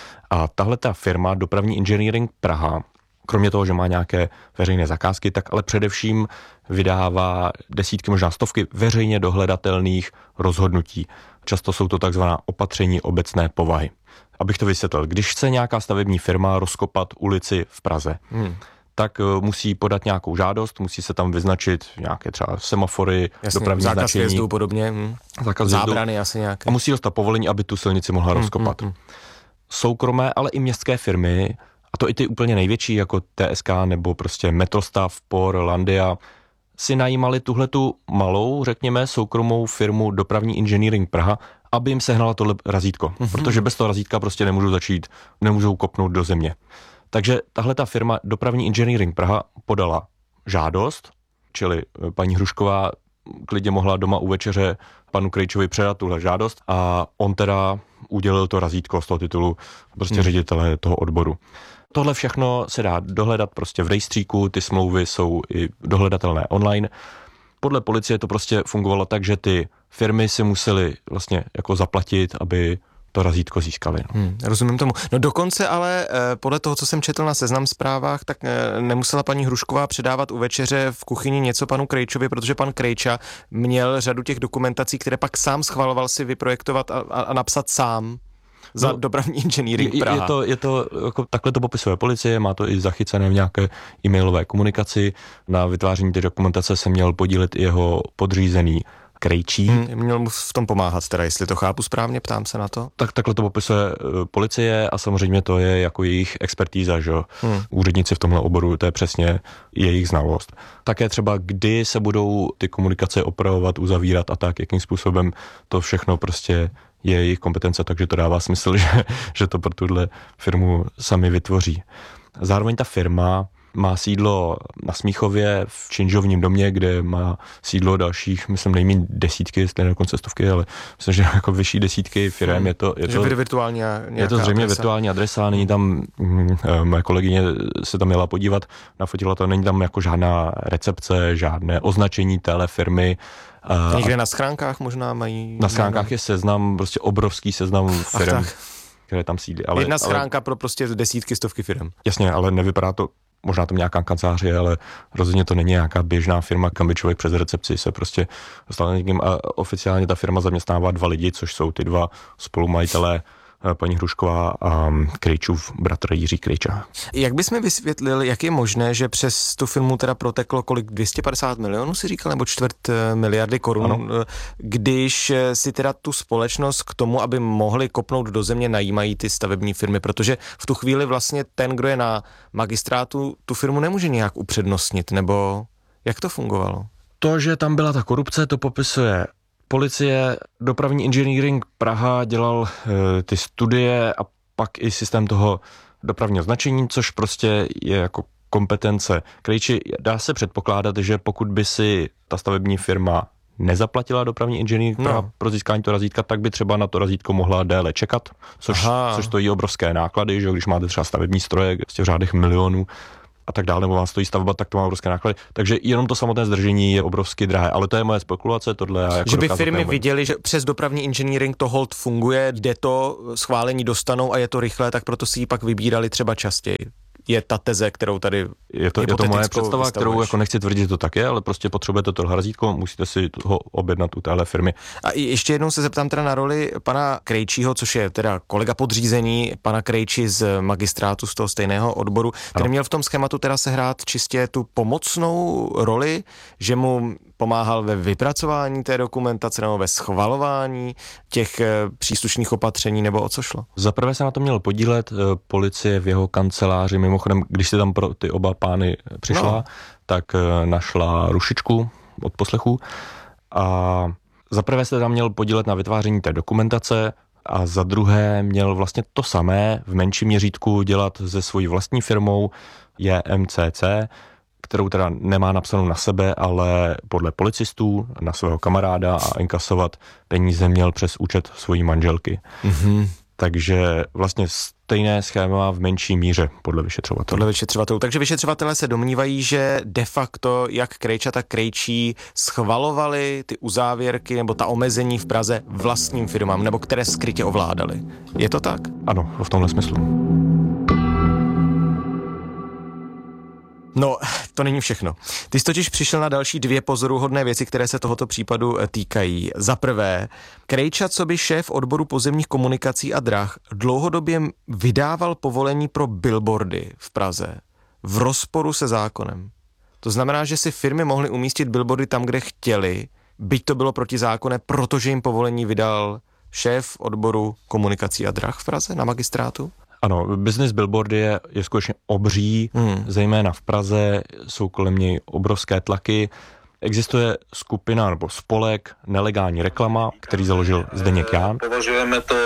A tahle ta firma Dopravní inženýring Praha, kromě toho, že má nějaké veřejné zakázky, tak ale především vydává desítky, možná stovky veřejně dohledatelných rozhodnutí. Často jsou to takzvaná opatření obecné povahy. Abych to vysvětlil, když chce nějaká stavební firma rozkopat ulici v Praze, tak musí podat nějakou žádost, musí se tam vyznačit nějaké třeba semafory, dopravní zákaz značení. Vjezdu podobně, Zákaz zábrany vjezdu. Asi nějaké. A musí dostat povolení, aby tu silnici mohla rozkopat. Soukromé, ale i městské firmy, a to i ty úplně největší, jako TSK nebo prostě Metrostav, POR, Landia, si najímali tuhletu malou, řekněme, soukromou firmu Dopravní inženýring Praha, aby jim sehnala tohle razítko. Protože bez toho razítka prostě nemůžou kopnout do země. Takže tahle ta firma Dopravní inženýring Praha podala žádost, čili paní Hrušková klidně mohla doma u večeře panu Krejčovi předat tuhle žádost a on teda udělil to razítko z toho titulu prostě ředitele toho odboru. Tohle všechno se dá dohledat prostě v rejstříku, ty smlouvy jsou i dohledatelné online. Podle policie to prostě fungovalo tak, že ty firmy si musely vlastně jako zaplatit, aby to razítko získali. Rozumím tomu. No dokonce ale podle toho, co jsem četl na Seznam Zprávách, tak nemusela paní Hrušková předávat u večeře v kuchyni něco panu Krejčovi, protože pan Krejča měl řadu těch dokumentací, které pak sám schvaloval si vyprojektovat a napsat sám za Dopravní inženýring Praha. Je to jako, takhle to popisuje policie, má to i zachycené v nějaké e-mailové komunikaci. Na vytváření té dokumentace se měl podílet i jeho podřízený Krejčí. Měl mu v tom pomáhat, teda jestli to chápu správně, ptám se na to. Tak takhle to popisuje policie a samozřejmě to je jako jejich expertíza, že úředníci v tomhle oboru, to je přesně jejich znalost. Také třeba, kdy se budou ty komunikace opravovat, uzavírat a tak, jakým způsobem to všechno prostě je jejich kompetence, takže to dává smysl, že to pro tuhle firmu sami vytvoří. Zároveň ta firma má sídlo na Smíchově v Činžovním domě, kde má sídlo dalších, myslím, nejméně desítky, jestli ne dokonce stovky, ale myslím, že jako vyšší desítky firem. Je to zřejmě virtuální adresa, není tam, moje kolegyně se tam měla podívat, nafotila to, není tam jako žádná recepce, žádné označení téhle firmy. Někde na schránkách možná mají? Na schránkách je seznam, prostě obrovský seznam firem, které tam sídlí. Jedna schránka pro prostě desítky, stovky firem. Jasně, ale nevypadá to, možná tam nějaká kancelář je, ale rozhodně to není nějaká běžná firma, kam by člověk přes recepci se prostě dostal někým a oficiálně ta firma zaměstnává 2 lidi, což jsou ty 2 spolumajitelé paní Hrušková a Krejčův bratr Jiří Krejča. Jak bys mi vysvětlil, jak je možné, že přes tu filmu teda proteklo kolik 250 milionů si říkal, nebo 250 miliardy korun, ano. Když si teda tu společnost k tomu, aby mohli kopnout do země, najímají ty stavební firmy, protože v tu chvíli vlastně ten, kdo je na magistrátu, tu firmu nemůže nějak upřednostnit, nebo jak to fungovalo? To, že tam byla ta korupce, to popisuje policie. Dopravní inženýring Praha dělal ty studie a pak i systém toho dopravního značení, což prostě je jako kompetence Krejči. Dá se předpokládat, že pokud by si ta stavební firma nezaplatila dopravní inženýring Praha pro získání toho razítka, tak by třeba na to razítko mohla déle čekat, což stojí obrovské náklady, že když máte třeba stavební stroje v řádech milionů a tak dále, nebo vám stojí stavba, tak to má obrovské náklady. Takže jenom to samotné zdržení je obrovsky drahé, ale to je moje spekulace, tohle já jako že by firmy viděly, že přes dopravní inženýring to hold funguje, kde to schválení dostanou a je to rychlé, tak proto si ji pak vybírali třeba častěji. Je ta teze, kterou tady je to moje představa, kterou jako nechci tvrdit, že to tak je, ale prostě potřebujete tohle razítko, musíte si ho objednat u téhle firmy. A ještě jednou se zeptám teda na roli pana Krejčího, což je teda kolega podřízený pana Krejči z magistrátu z toho stejného odboru, který měl v tom schématu teda sehrát čistě tu pomocnou roli, že mu pomáhal ve vypracování té dokumentace nebo ve schvalování těch příslušných opatření, nebo o co šlo? Zaprvé se na to měl podílet policie v jeho kanceláři. Mimochodem, když se tam pro ty oba pány přišla, tak našla rušičku od poslechu a zaprvé se tam měl podílet na vytváření té dokumentace a za druhé měl vlastně to samé v menším měřítku dělat se svojí vlastní firmou JMCC, kterou teda nemá napsanou na sebe, ale podle policistů na svého kamaráda a inkasovat peníze měl přes účet svojí manželky. Mm-hmm. Takže vlastně stejné schéma v menší míře podle vyšetřovatelů. Takže vyšetřovatelé se domnívají, že de facto jak Krejča, tak Krejčí schvalovali ty uzávěrky nebo ta omezení v Praze vlastním firmám, nebo které skrytě ovládali. Je to tak? Ano, v tomhle smyslu. No, to není všechno. Ty jsi totiž přišel na další dvě pozoruhodné věci, které se tohoto případu týkají. Za prvé, Krejča, coby šéf odboru pozemních komunikací a drah, dlouhodobě vydával povolení pro billboardy v Praze v rozporu se zákonem. To znamená, že si firmy mohly umístit billboardy tam, kde chtěli, byť to bylo protizákonné, protože jim povolení vydal šéf odboru komunikací a drah v Praze na magistrátu? Ano, business billboardy je skutečně obří, zejména v Praze, jsou kolem něj obrovské tlaky. Existuje skupina nebo spolek Nelegální reklama, který založil Zdeněk Ján. Považujeme to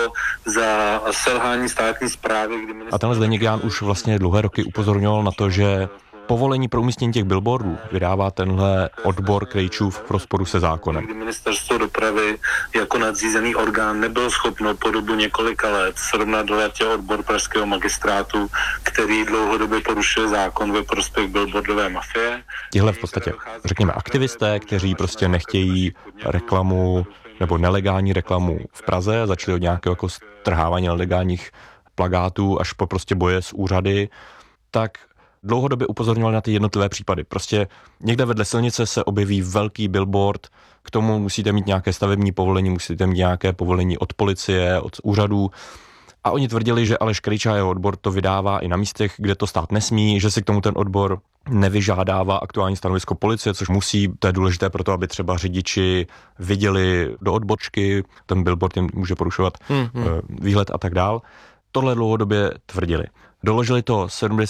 za selhání státní správy. A tenhle Zdeněk Ján už vlastně dlouhé roky upozorňoval na to, že povolení pro umístění těch billboardů vydává tenhle odbor Krejčův v rozporu se zákonem. Kdy ministerstvo dopravy jako nadřízený orgán nebyl schopno po dobu několika let srovnat do latě odbor pražského magistrátu, který dlouhodobě porušuje zákon ve prospěch billboardové mafie. Tihle v podstatě, řekněme, aktivisté, kteří prostě nechtějí reklamu nebo nelegální reklamu v Praze, začali od nějakého jako strhávání nelegálních plakátů až po prostě boje s úřady, tak dlouhodobě upozorňovali na ty jednotlivé případy. Prostě někde vedle silnice se objeví velký billboard, k tomu musíte mít nějaké stavební povolení, musíte mít nějaké povolení od policie, od úřadů. A oni tvrdili, že Aleš Krejča a jeho odbor to vydává i na místech, kde to stát nesmí, že si k tomu ten odbor nevyžádává aktuální stanovisko policie, což musí, to je důležité pro to, aby třeba řidiči viděli do odbočky, ten billboard jim může porušovat výhled a tak dál. Tohle dlouhodobě tvrdili. Doložili to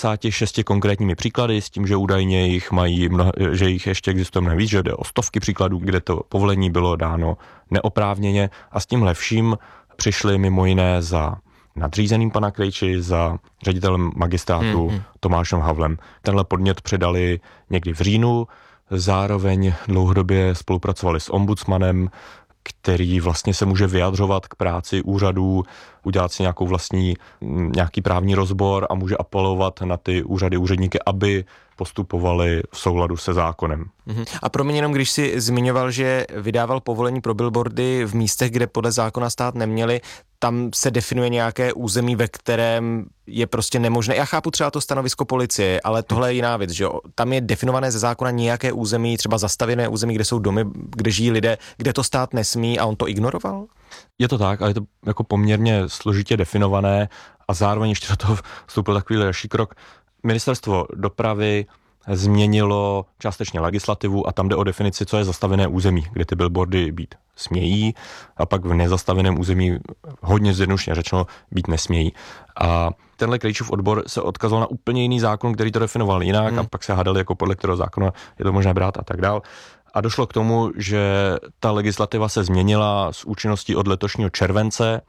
76 konkrétními příklady s tím, že údajně jich mají že jich ještě existuje mnohem víc, že jde o stovky příkladů, kde to povolení bylo dáno neoprávněně a s tímhle vším přišli mimo jiné za nadřízeným pana Krejči, za ředitelem magistrátu Tomášem Havlem. Tenhle podnět předali někdy v říjnu, zároveň dlouhodobě spolupracovali s ombudsmanem, který vlastně se může vyjadřovat k práci úřadů, udělat si nějaký právní rozbor a může apelovat na ty úředníky, aby postupovali v souladu se zákonem. A promiň, jenom když si zmiňoval, že vydával povolení pro billboardy v místech, kde podle zákona stát neměli, tam se definuje nějaké území, ve kterém je prostě nemožné. Já chápu třeba to stanovisko policie, ale tohle je jiná věc, že jo? Tam je definované ze zákona nějaké území, třeba zastavěné území, kde jsou domy, kde žijí lidé, kde to stát nesmí a on to ignoroval? Je to tak, ale je to jako poměrně složitě definované a zároveň ještě do toho vstoupil takový další krok. Ministerstvo dopravy změnilo částečně legislativu a tam jde o definici, co je zastavěné území, kde ty billboardy být smějí a pak v nezastaveném území hodně zjednodušeně řečeno být nesmějí. A tenhle Krejčův odbor se odkazoval na úplně jiný zákon, který to definoval jinak a pak se hádali, jako podle kterého zákona je to možné brát a tak dál. A došlo k tomu, že ta legislativa se změnila s účinností od letošního července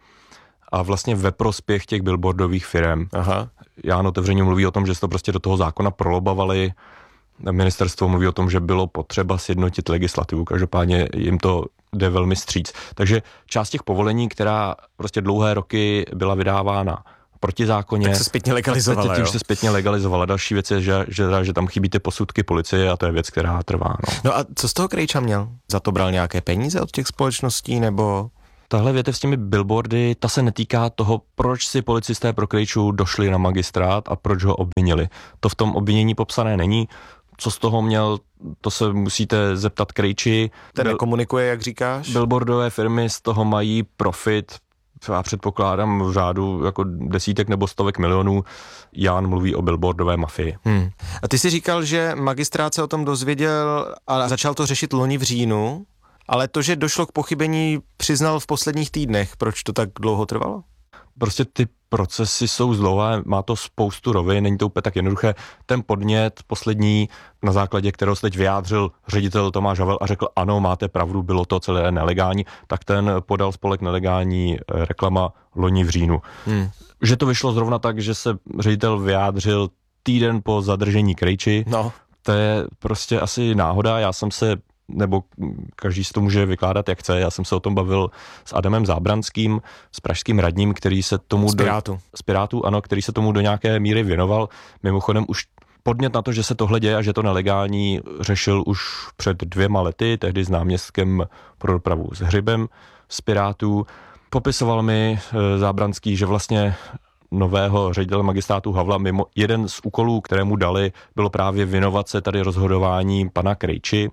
a vlastně ve prospěch těch billboardových firem. Aha. Jan otevřeně mluví o tom, že se to prostě do toho zákona prolobovali. Ministerstvo mluví o tom, že bylo potřeba sjednotit legislativu. Každopádně jim to jde velmi vstříc. Takže část těch povolení, která prostě dlouhé roky byla vydávána proti zákoně, tak se zpětně legalizovala. Teď už se zpětně legalizovala. Další věc je, že tam chybí ty posudky policie a to je věc, která trvá. No a co z toho Krejča měl? Za to bral nějaké peníze od těch společností nebo... Tahle větev s těmi billboardy, ta se netýká toho, proč si policisté pro Krejču došli na magistrát a proč ho obvinili. To v tom obvinění popsané není. Co z toho měl, to se musíte zeptat Krejči. Ten nekomunikuje, jak říkáš? Billboardové firmy z toho mají profit, já předpokládám v řádu jako desítek nebo stovek milionů. Jan mluví o billboardové mafii. A ty si říkal, že magistrát se o tom dozvěděl a začal to řešit loni v říjnu, ale to, že došlo k pochybení, přiznal v posledních týdnech. Proč to tak dlouho trvalo? Prostě ty procesy jsou zdlouhé, má to spoustu rovin, není to úplně tak jednoduché. Ten podnět poslední, na základě kterého se teď vyjádřil ředitel Tomáš Havel a řekl, ano, máte pravdu, bylo to celé nelegální, tak ten podal spolek Nelegální reklama loni v říjnu. Že to vyšlo zrovna tak, že se ředitel vyjádřil týden po zadržení Krejči, to je prostě asi náhoda. Já jsem se nebo každý si to může vykládat, jak chce. Já jsem se o tom bavil s Adamem Zábranským, s pražským radním, který se tomu... Z Pirátů, ano, který se tomu do nějaké míry věnoval. Mimochodem už podnět na to, že se tohle děje a že to nelegální, řešil už před 2 lety, tehdy s náměstkem pro dopravu s Hřibem z Pirátů. Popisoval mi Zábranský, že vlastně nového ředitele magistrátu Havla mimo jeden z úkolů, kterému dali, bylo právě věnovat se tady rozhodování pana Krejči.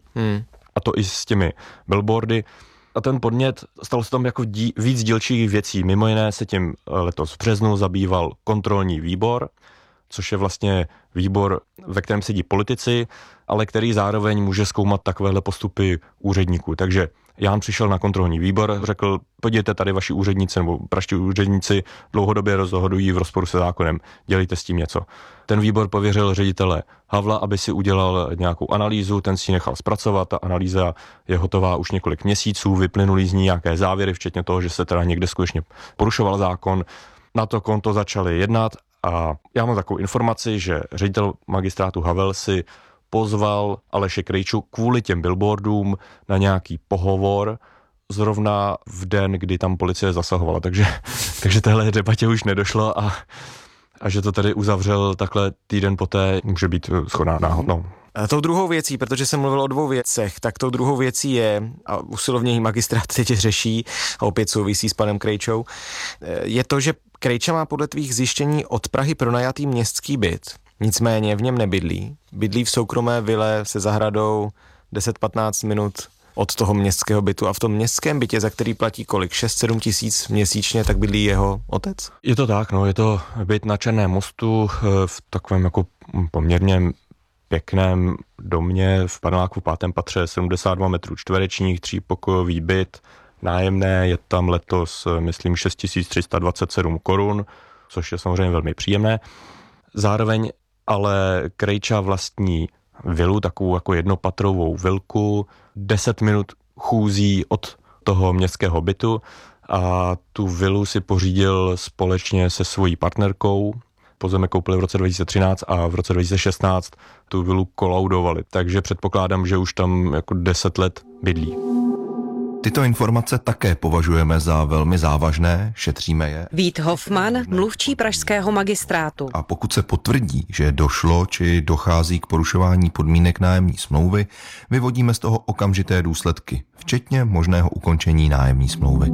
A to i s těmi billboardy. A ten podnět, stalo se tam jako víc dílčích věcí. Mimo jiné se tím letos v březnu zabýval kontrolní výbor, což je vlastně výbor, ve kterém sedí politici, ale který zároveň může zkoumat takovéhle postupy úředníků. Takže Jan přišel na kontrolní výbor, řekl, podívejte, tady vaši úředníci nebo praští úředníci dlouhodobě rozhodují v rozporu se zákonem, dělejte s tím něco. Ten výbor pověřil ředitele Havla, aby si udělal nějakou analýzu, ten si ji nechal zpracovat, ta analýza je hotová už několik měsíců, vyplynuly z ní nějaké závěry, včetně toho, že se teda někde skutečně porušoval zákon. Na to konto začali jednat a já mám takovou informaci, že ředitel magistrátu Havel si pozval Aleše Krejču kvůli těm billboardům na nějaký pohovor zrovna v den, kdy tam policie zasahovala. Takže téhle debatě už nedošlo a že to tady uzavřel takhle týden poté, může být shodná náhodnou. A tou druhou věcí, protože jsem mluvil o 2 věcech, tak tou druhou věcí je, a usilovně magistrát teď řeší, a opět souvisí s panem Krejčou, je to, že Krejča má podle tvých zjištění od Prahy pronajatý městský byt. Nicméně v něm nebydlí. Bydlí v soukromé vile se zahradou 10-15 minut od toho městského bytu a v tom městském bytě, za který platí kolik? 6-7 tisíc měsíčně, tak bydlí jeho otec? Je to tak, no, je to byt na Černém mostu v takovém jako poměrně pěkném domě v paneláku v 5. patře, 72 metrů čtverečních, 3pokojový byt, nájemné, je tam letos, myslím, 6327 korun, což je samozřejmě velmi příjemné. Zároveň ale Krejča vlastní vilu, takovou jako jednopatrovou vilku, 10 minut chůzí od toho městského bytu a tu vilu si pořídil společně se svojí partnerkou. Pozemek koupili v roce 2013 a v roce 2016 tu vilu kolaudovali, takže předpokládám, že už tam jako 10 let bydlí. Tyto informace také považujeme za velmi závažné, šetříme je. Vít Hofman, mluvčí pražského magistrátu. A pokud se potvrdí, že došlo či dochází k porušování podmínek nájemní smlouvy, vyvodíme z toho okamžité důsledky, včetně možného ukončení nájemní smlouvy.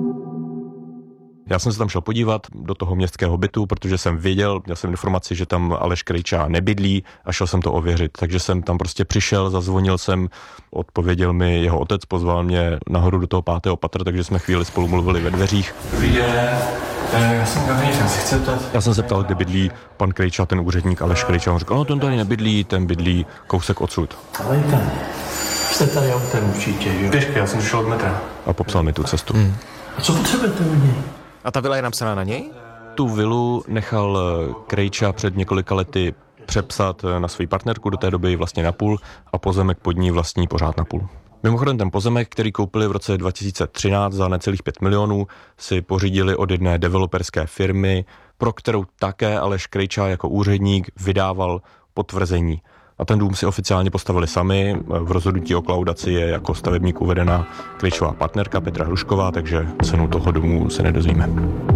Já jsem se tam šel podívat do toho městského bytu, protože jsem měl jsem informaci, že tam Aleš Krejča nebydlí a šel jsem to ověřit. Takže jsem tam prostě přišel, zazvonil jsem, odpověděl mi jeho otec, pozval mě nahoru do toho 5. patra, takže jsme chvíli spolu mluvili ve dveřích. Já jsem se ptal, kde bydlí pan Krejča, ten úředník Aleš Krejča. On řekl, no ten tady nebydlí, ten bydlí kousek odsud. Ale ten, jste tady autem určitě, jo? Pěšky, já jsem šel od metra. A popsal mi tu cestu. A co potřebujete u něj? A ta vila je napsaná na něj? Tu vilu nechal Krejča před několika lety přepsat na svou partnerku, do té doby vlastně napůl, a pozemek pod ní vlastní pořád napůl. Mimochodem ten pozemek, který koupili v roce 2013 za necelých 5 milionů, si pořídili od jedné developerské firmy, pro kterou také Aleš Krejča jako úředník vydával potvrzení. A ten dům si oficiálně postavili sami, v rozhodnutí o kolaudaci je jako stavebník uvedena Krejčová partnerka Petra Hrušková, takže cenu toho domu se nedozvíme.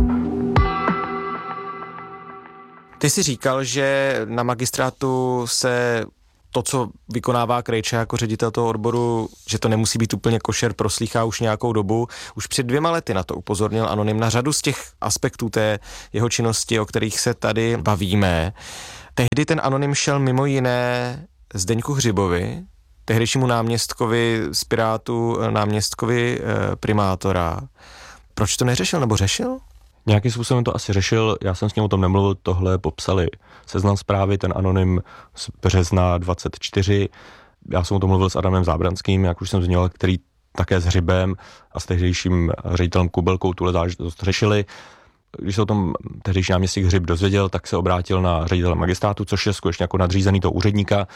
Ty jsi říkal, že na magistrátu se to, co vykonává Krejča jako ředitel toho odboru, že to nemusí být úplně košer, proslýchá už nějakou dobu. Už před 2 lety na to upozornil Anonym na řadu z těch aspektů té jeho činnosti, o kterých se tady bavíme. Tehdy ten Anonym šel mimo jiné Zdeňku Hřibovi, tehdejšímu náměstkovi z Pirátů, náměstkovi primátora. Proč to neřešil nebo řešil? Nějakým způsobem to asi řešil, já jsem s ním o tom nemluvil, tohle popsali Seznam Zprávy, ten Anonym z března 24. Já jsem o tom mluvil s Adamem Zábranským, jak už jsem zmiňoval, který také s Hřibem a s tehdejším ředitelem Kubelkou tuhle záležitost řešili. Když se o tom tehdejší náměstek Hřib dozvěděl, tak se obrátil na ředitele magistrátu, což je skutečně jako nadřízený toho úředníka,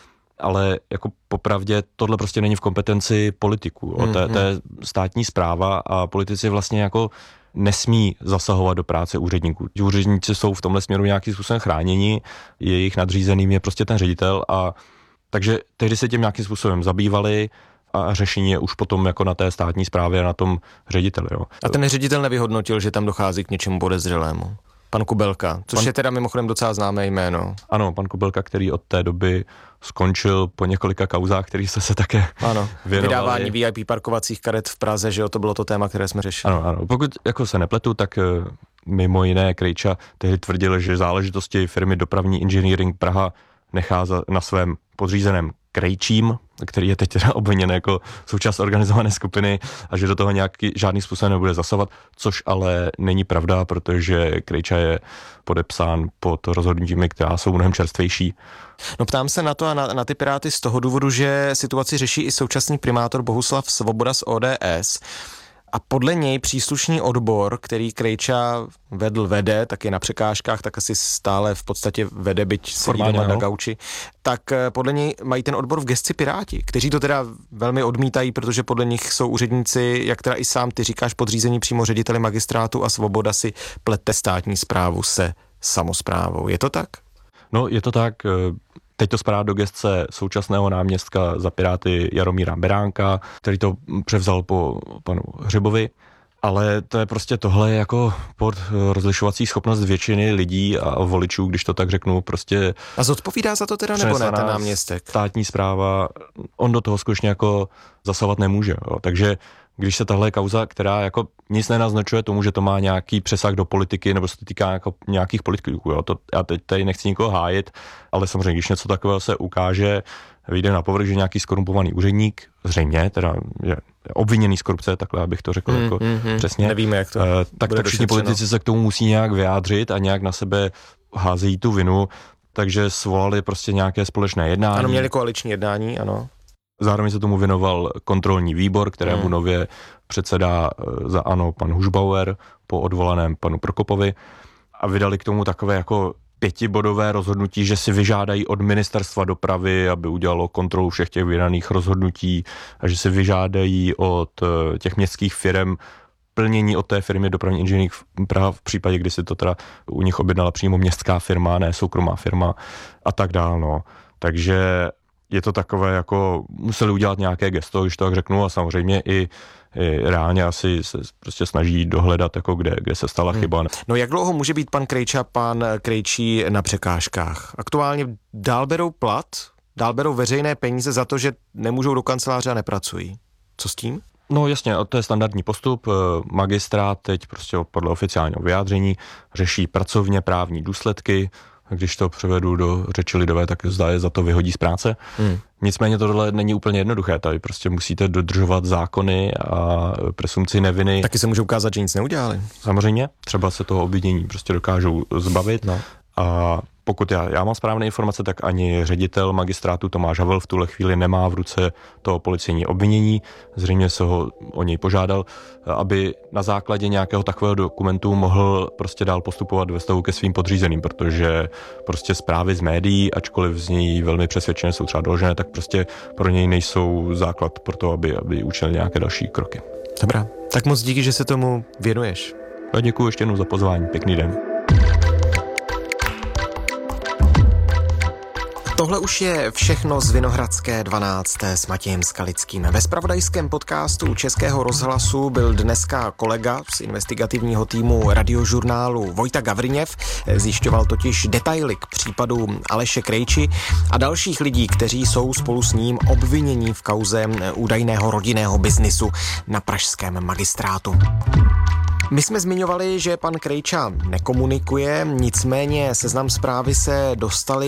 ale jako popravdě tohle prostě není v kompetenci politiků. To je státní správa a politici vlastně jako nesmí zasahovat do práce úředníků. Úředníci jsou v tomhle směru nějakým způsobem chráněni, jejich nadřízeným je prostě ten ředitel, a takže tehdy se tím nějakým způsobem zabývali a řešení je už potom jako na té státní správě a na tom řediteli. Jo. A ten ředitel nevyhodnotil, že tam dochází k něčemu podezřelému? Pan Kubelka, což je teda mimochodem docela známé jméno. Ano, pan Kubelka, který od té doby skončil po několika kauzách, který se také věnovali. Vydávání VIP parkovacích karet v Praze, že jo, to bylo to téma, které jsme řešili. Ano. Pokud jako se nepletu, tak mimo jiné Krejča tehdy tvrdil, že záležitosti firmy Dopravní inženýring Praha nechá na svém podřízeném Krejčím, který je teď teda obviněn jako součást organizované skupiny, a že do toho žádný způsob nebude zasahovat, což ale není pravda, protože Krejča je podepsán pod rozhodnutími, která jsou mnohem čerstvější. No ptám se na to a na ty Piráty z toho důvodu, že situaci řeší i současný primátor Bohuslav Svoboda z ODS. A podle něj příslušný odbor, který Krejča vede, tak je na překážkách, tak asi stále v podstatě vede, byť sedí doma na gauči, tak podle něj mají ten odbor v gesci Piráti, kteří to teda velmi odmítají, protože podle nich jsou úředníci, jak teda i sám ty říkáš, podřízení přímo řediteli magistrátu, a Svoboda si plete státní správu se samosprávou. Je to tak? No, je to tak. Teď to spadá do gesce současného náměstka za Piráty Jaromíra Beránka, který to převzal po panu Hřibovi, ale to je prostě tohle jako pod rozlišovací schopnost většiny lidí a voličů, když to tak řeknu, prostě. A zodpovídá za to teda nebo ne ten náměstek? Státní správa, on do toho skutečně jako zasahovat nemůže, jo. Takže když se tahle kauza, která jako nic nenaznačuje tomu, že to má nějaký přesah do politiky, nebo se to týká jako nějakých politiků, jo. Já teď tady nechci nikoho hájit, ale samozřejmě, když něco takového se ukáže, vyjde na povrch, že nějaký skorumpovaný úředník, zřejmě, teda je obviněný z korupce, takhle abych to řekl jako přesně. Nevíme, jak to tak všichni politici se k tomu musí nějak vyjádřit a nějak na sebe házejí tu vinu, takže svolali prostě nějaké společné jednání. Ano, měli koaliční jednání, ano. Zároveň se tomu věnoval kontrolní výbor, kterému nově předsedá za ANO pan Hušbauer po odvolaném panu Prokopovi, a vydali k tomu takové jako 5bodové rozhodnutí, že si vyžádají od ministerstva dopravy, aby udělalo kontrolu všech těch vydaných rozhodnutí, a že si vyžádají od těch městských firm plnění od té firmy Dopravní inženýring Praha v případě, kdy si to teda u nich objednala přímo městská firma, ne soukromá firma a tak dál, no. Takže je to takové, jako museli udělat nějaké gesto, když to tak řeknu, a samozřejmě i reálně asi se prostě snaží dohledat, jako kde se stala chyba. No jak dlouho může být pan Krejčí na překážkách? Aktuálně dál berou plat, dál berou veřejné peníze za to, že nemůžou do kanceláře a nepracují. Co s tím? No jasně, to je standardní postup. Magistrát teď prostě podle oficiálního vyjádření řeší pracovně právní důsledky, když to převedu do řeči lidové, tak zdá je za to vyhodí z práce. Nicméně tohle není úplně jednoduché, tady prostě musíte dodržovat zákony a presumpci neviny. Taky se může ukázat, že nic neudělali. Samozřejmě, třeba se toho obvinění prostě dokážou zbavit. No. A pokud já mám správné informace, tak ani ředitel magistrátu Tomáš Havel v tuhle chvíli nemá v ruce to policejní obvinění. Zřejmě se ho o něj požádal, aby na základě nějakého takového dokumentu mohl prostě dál postupovat ve vztahu ke svým podřízeným, protože prostě zprávy z médií, ačkoliv z něj velmi přesvědčené jsou třeba doložené, tak prostě pro něj nejsou základ pro to, aby učinil nějaké další kroky. Dobrá, tak moc díky, že se tomu věnuješ. A děkuji ještě jednou za pozvání. Pěkný den. Tohle už je všechno z Vinohradské 12. s Matějem Skalickým. Ve zpravodajském podcastu Českého rozhlasu byl dneska kolega z investigativního týmu Radiožurnálu Vojta Gavriněv. Zjišťoval totiž detaily k případu Aleše Krejči a dalších lidí, kteří jsou spolu s ním obvinění v kauze údajného rodinného biznisu na pražském magistrátu. My jsme zmiňovali, že pan Krejča nekomunikuje, nicméně Seznam Zprávy se dostali